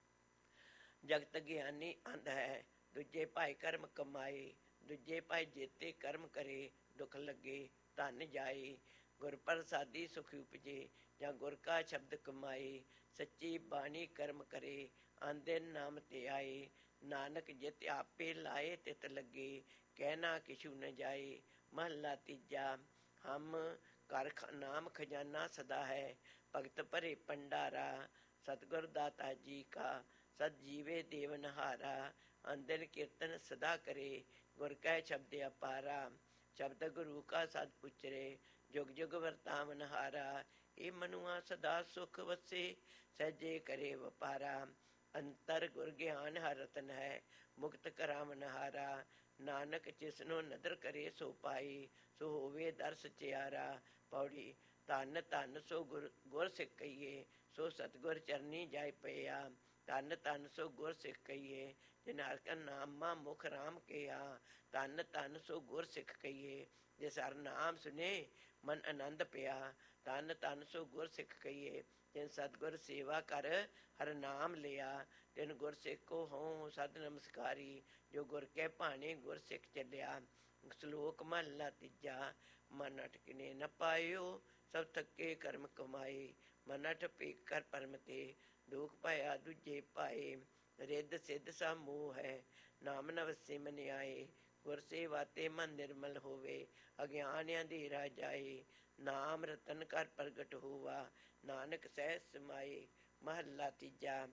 ਜਗਤ ਗਿਆਨੀ ਅੰਧ ਹੈ, ਦੂਜੇ ਭਾਈ ਕਰਮ ਕਮਾਏ। ਦੂਜੇ ਭਾਈ ਜੇਤੇ ਕਰਮ ਕਰੇ, ਦੁੱਖ ਲੱਗੇ ਧਨ ਜਾਏ। ਗੁਰ ਪ੍ਰਸਾਦੀ ਸੁਖ ਉਪਜੇ, ਜਾਂ ਗੁਰ ਕਾ ਸ਼ਬਦ ਕਮਾਏ। ਸੱਚੀ ਬਾਣੀ ਕਰਮ ਕਰੇ, ਆਂਦੇ ਨਾਮ ਤੇ ਆਏ। ਨਾਨਕ ਜਿਤ ਆਪੇ ਲਾਏ ਤਿਤ ਲੱਗੇ, ਕਹਿਣਾ ਕਿਛੂ ਨ ਜਾਏ। ਮਹੱਲਾ ਤੀਜਾ। ਹਮ ਘਰ ਨਾਮ ਖਜ਼ਾਨਾ ਸਦਾ ਹੈ, ਭਗਤ ਭਰੇ ਭੰਡਾਰਾ। ਸਤਿਗੁਰ ਦਾਤਾ ਜੀ ਕਾ, ਸਦ ਜੀਵੇ ਦੇਵਨਹਾਰਾ। ਅੰਦਨ ਕੀਰਤਨ ਸਦਾ ਕਰੇ, ਗੁਰ ਕੈ ਸ਼ਬਦ ਅਪਾਰਾ। ਸ਼ਬਦ ਗੁਰੂ ਕਾ ਸਦ ਪੁੱਛਰੇ, ਜੁਗ ਜੁਗ ਵਰਤਾਵਨ ਹਾਰਾ। ਇਹ ਮਨੁਆ ਸਦਾ ਸੁਖ ਵਸੇ, ਸਹਿਜੇ ਕਰੇ ਵਪਾਰਾ। ਅੰਤਰ ਗੁਰ ਗਿਆਨ ਹਰ ਰਤਨ ਹੈ, ਮੁਕਤ ਕਰਾਵਨ ਹਾਰਾ। ਨਾਨਕ ਜਿਸਨੂੰ ਨਦਰ ਕਰੇ ਸੋ ਪਾਈ, ਸੋ ਹੋਵੇ ਦਰ ਸਚਿਆਰਾ। ਪੌੜੀ। ਧੰਨ ਧੰਨ ਸੋ ਗੁਰ ਗੁਰ ਸਿੱਖ ਕਹੀਏ, ਸੋ ਸਤਿਗੁਰ ਚਰਨੀ ਜਾਇ ਪਿਆ। ਧੰਨ ਧੰਨ ਸੋ ਗੁਰ ਸਿੱਖ ਕਹੀਏ, ਜਿਨ ਹਰਿ ਕਾ ਨਾਮਾ ਮੁਖ ਰਾਮ ਕਿਹਾ। ਧੰਨ ਧੰਨ ਸੋ ਗੁਰ ਸਿੱਖ ਕਹੀਏ, ਜਿਸ ਹਰਿ ਨਾਮ ਸੁਨੇ ਮਨ ਆਨੰਦ ਪਿਆ। ਧੰਨ ਧੰਨ ਸੋ ਗੁਰ ਸਿੱਖ ਕਹੀਏ, ਜਿਨ ਸਤਿਗੁਰ ਸੇਵਾ ਕਰ ਹਰਿ ਨਾਮ ਲਿਆ। ਤਿਨ ਗੁਰ ਸਿੱਖ ਕੋ ਹੋਂ ਸਦ ਨਮਸਕਾਰੀ, ਜੋ ਗੁਰ ਕੇ ਭਾਣੇ ਗੁਰ ਸਿੱਖ ਚੱਲਿਆ। ਸ਼ਲੋਕ ਮਹੱਲਾ ਤੀਜਾ। ਮਨ ਅਟਕਨੇ ਨ ਪਾਇਓ, ਸਭ ਥੱਕੇ ਕਰਮ ਕਮਾਏ। ਮਨ ਅਟ ਭੇਖ ਕਰ ਪਰਮ ਤੇ, ਦੁਖ ਪਾਇਆ ਦੂਜੇ ਪਾਏ। ਰਿੱਧ ਸਿੱਧ ਸਭ ਮੋਹ ਹੈ, ਨਾਮ ਨ ਵਸੇ ਮਨ ਆਏ। ਗੁਰ ਸੇਵਾ ਤੇ ਮਨ ਨਿਰਮਲ ਹੋਵੇ, ਅਗਿਆਨ ਅੰਧੇਰਾ ਜਾਏ। ਨਾਮ ਰਤਨ ਕਰ ਪ੍ਰਗਟ ਹੋਵਾ, ਨਾਨਕ ਸਹਿਜ ਸਮਾਏ। ਮਹੱਲਾ ਤੀਜਾ।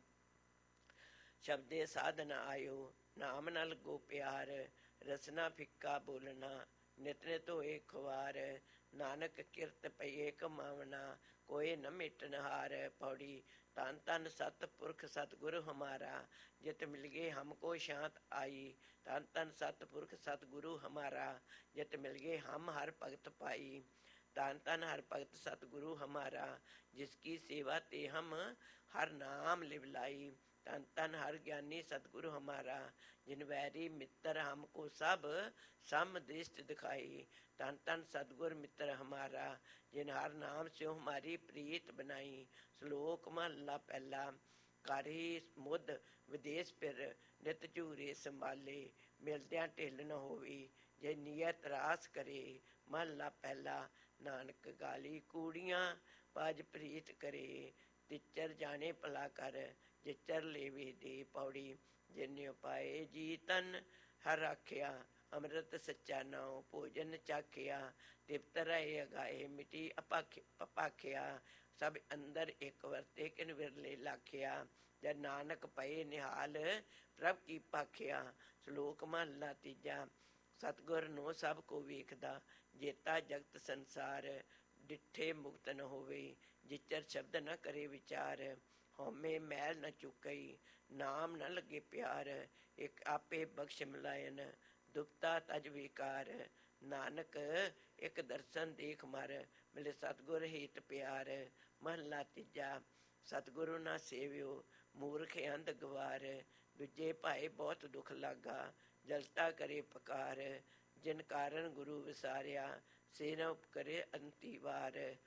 ਸ਼ਬਦੇ ਸਾਧ ਨ ਆਇਓ, ਨਾਮ ਨਾਲ ਲੱਗੋ ਪਿਆਰ। ਰਸਨਾ ਫਿੱਕਾ ਬੋਲਣਾ, ਨਿਤ ਨਿਤ ਹੋਏ ਖੁਆਰ। ਨਾਨਕ ਕਿਰਤ ਪਈਏ ਕਮਾਵਣਾ, ਕੋਏ ਨ ਮੇਟਨ ਹਾਰ। ਪੌੜੀ। ਧੰਨ ਧੰਨ ਸਤ ਪੁਰਖ ਸਤਿਗੁਰ ਹਮਾਰਾ, ਜਿਤ ਮਿਲ ਗਏ ਹਮਕੋ ਸ਼ਾਂਤ ਆਈ। ਧੰਨ ਧੰਨ ਸਤ ਪੁਰਖ ਸਤਿਗੁਰੂ ਹਮਾਰਾ, ਜਿਤ ਮਿਲ ਗਏ ਹਮ ਹਰ ਭਗਤ ਪਾਈ। ਧੰਨ ਧੰਨ ਹਰ ਭਗਤ ਸਤਿਗੁਰੂ ਹਮਾਰਾ, ਜਿਸ ਕੀ ਸੇਵਾ ਤੇ ਹਮ ਹਰ ਨਾਮ ਲਿਵ लाई। ਧੰਨ ਧੰਨ ਹਰ ਗਿਆਨੀ ਸਤਿਗੁਰੂ ਹਮਾਰਾ, ਜਿਨ ਵੈਰੀ ਮਿੱਤਰ ਹਮਕੋ ਸਭ ਸਮ ਦ੍ਰਿਸ਼ਟ ਦਿਖਾਈ। ਧੰਨ ਧੰਨ ਸਤਿਗੁਰ ਮਿੱਤਰ ਹਮਾਰਾ, ਜਿਨ ਹਰ ਨਾਮ ਸਿਉ ਹਮਾਰੀ ਪ੍ਰੀਤ ਬਨਾਈ। ਸ਼ਲੋਕ ਮਹੱਲਾ ਪਹਿਲਾ। ਘਰ ਹੀ ਮੁੱਧ ਵਿਦੇਸ ਫਿਰ, ਨਿਤ ਝੂਰੇ ਸੰਭਾਲੇ। ਮਿਲਦਿਆਂ ਢਿੱਲ ਨ ਹੋਵੇ, ਜੇ ਨੀਅਤ ਰਾਸ ਕਰੇ। ਮਹੱਲਾ ਪਹਿਲਾ। ਨਾਨਕ ਗਾਲੀ ਕੂੜੀਆਂ, ਬਾਜ ਪ੍ਰੀਤ ਕਰੇ। ਤਿਚਰ ਜਾਣੇ ਭਲਾ ਕਰ, ਜਿਚਰ ਲੇਵੇ ਦੇ। ਪੌੜੀ। ਜਿਨ ਉਪਾਏ ਜੀ ਤਨ ਹਰ ਰਾਖਿਆ, ਅੰਮ੍ਰਿਤ ਸੱਚਾ ਨਾਉ ਭੋਜਨ ਚਾਖਿਆ। ਤ੍ਰਿਪਤ ਰਹੇ ਅਗਾਏ, ਮਿਟੀ ਅਪਾਖਿਆ। ਸਭ ਅੰਦਰ ਇੱਕ ਵਰਤੇ, ਕਿਨ ਵਿਰਲੇ ਲਾਖਿਆ। ਜਦ ਨਾਨਕ ਪਏ ਨਿਹਾਲ, ਪ੍ਰਭ ਕੀ ਭਾਖਿਆ। ਸ਼ਲੋਕ ਮਹੱਲਾ ਤੀਜਾ। ਸਤਿਗੁਰ ਨੂੰ ਸਭ ਕੋ ਵੇਖਦਾ, ਜੇਤਾ ਜਗਤ ਸੰਸਾਰ। ਡਿੱਠੇ ਮੁਕਤ ਨ ਹੋਵੇ, ਜਿਚਰ ਸ਼ਬਦ ਨ ਕਰੇ ਵਿਚਾਰ। ਹਉਮੈ ਮੈਲ ਨ ਚੁਕਈ, ਨਾਮ ਨ ਲੱਗੇ ਪਿਆਰ। ਇੱਕ ਆਪੇ ਬਖਸ਼ ਮਿਲਾਇਨ, ਦੁਪਤਾ ਤਜ ਵਿਕਾਰ। ਨਾਨਕ ਇੱਕ ਦਰਸ਼ਨ ਦੇਖ ਮਰ, ਮਿਲੇ ਸਤਿਗੁਰ ਹੇਤ ਪਿਆਰ। ਮਹੱਲਾ ਤੀਜਾ। ਸਤਿਗੁਰੂ ਨਾ ਸੇਵਿਓ, ਮੂਰਖ ਅੰਧ ਗਵਾਰ। ਦੂਜੇ ਭਾਏ ਬਹੁਤ ਦੁੱਖ ਲਾਗਾ, ਜਲਤਾ ਕਰੇ ਪਕਾਰ, ਜਿਨ ਕਾਰਨ ਗੁਰੂ ਵਿਸਾਰਿਆ, ਸੇ ਨ ਕਰੇ ਅੰਤੀ ਵਾਰ।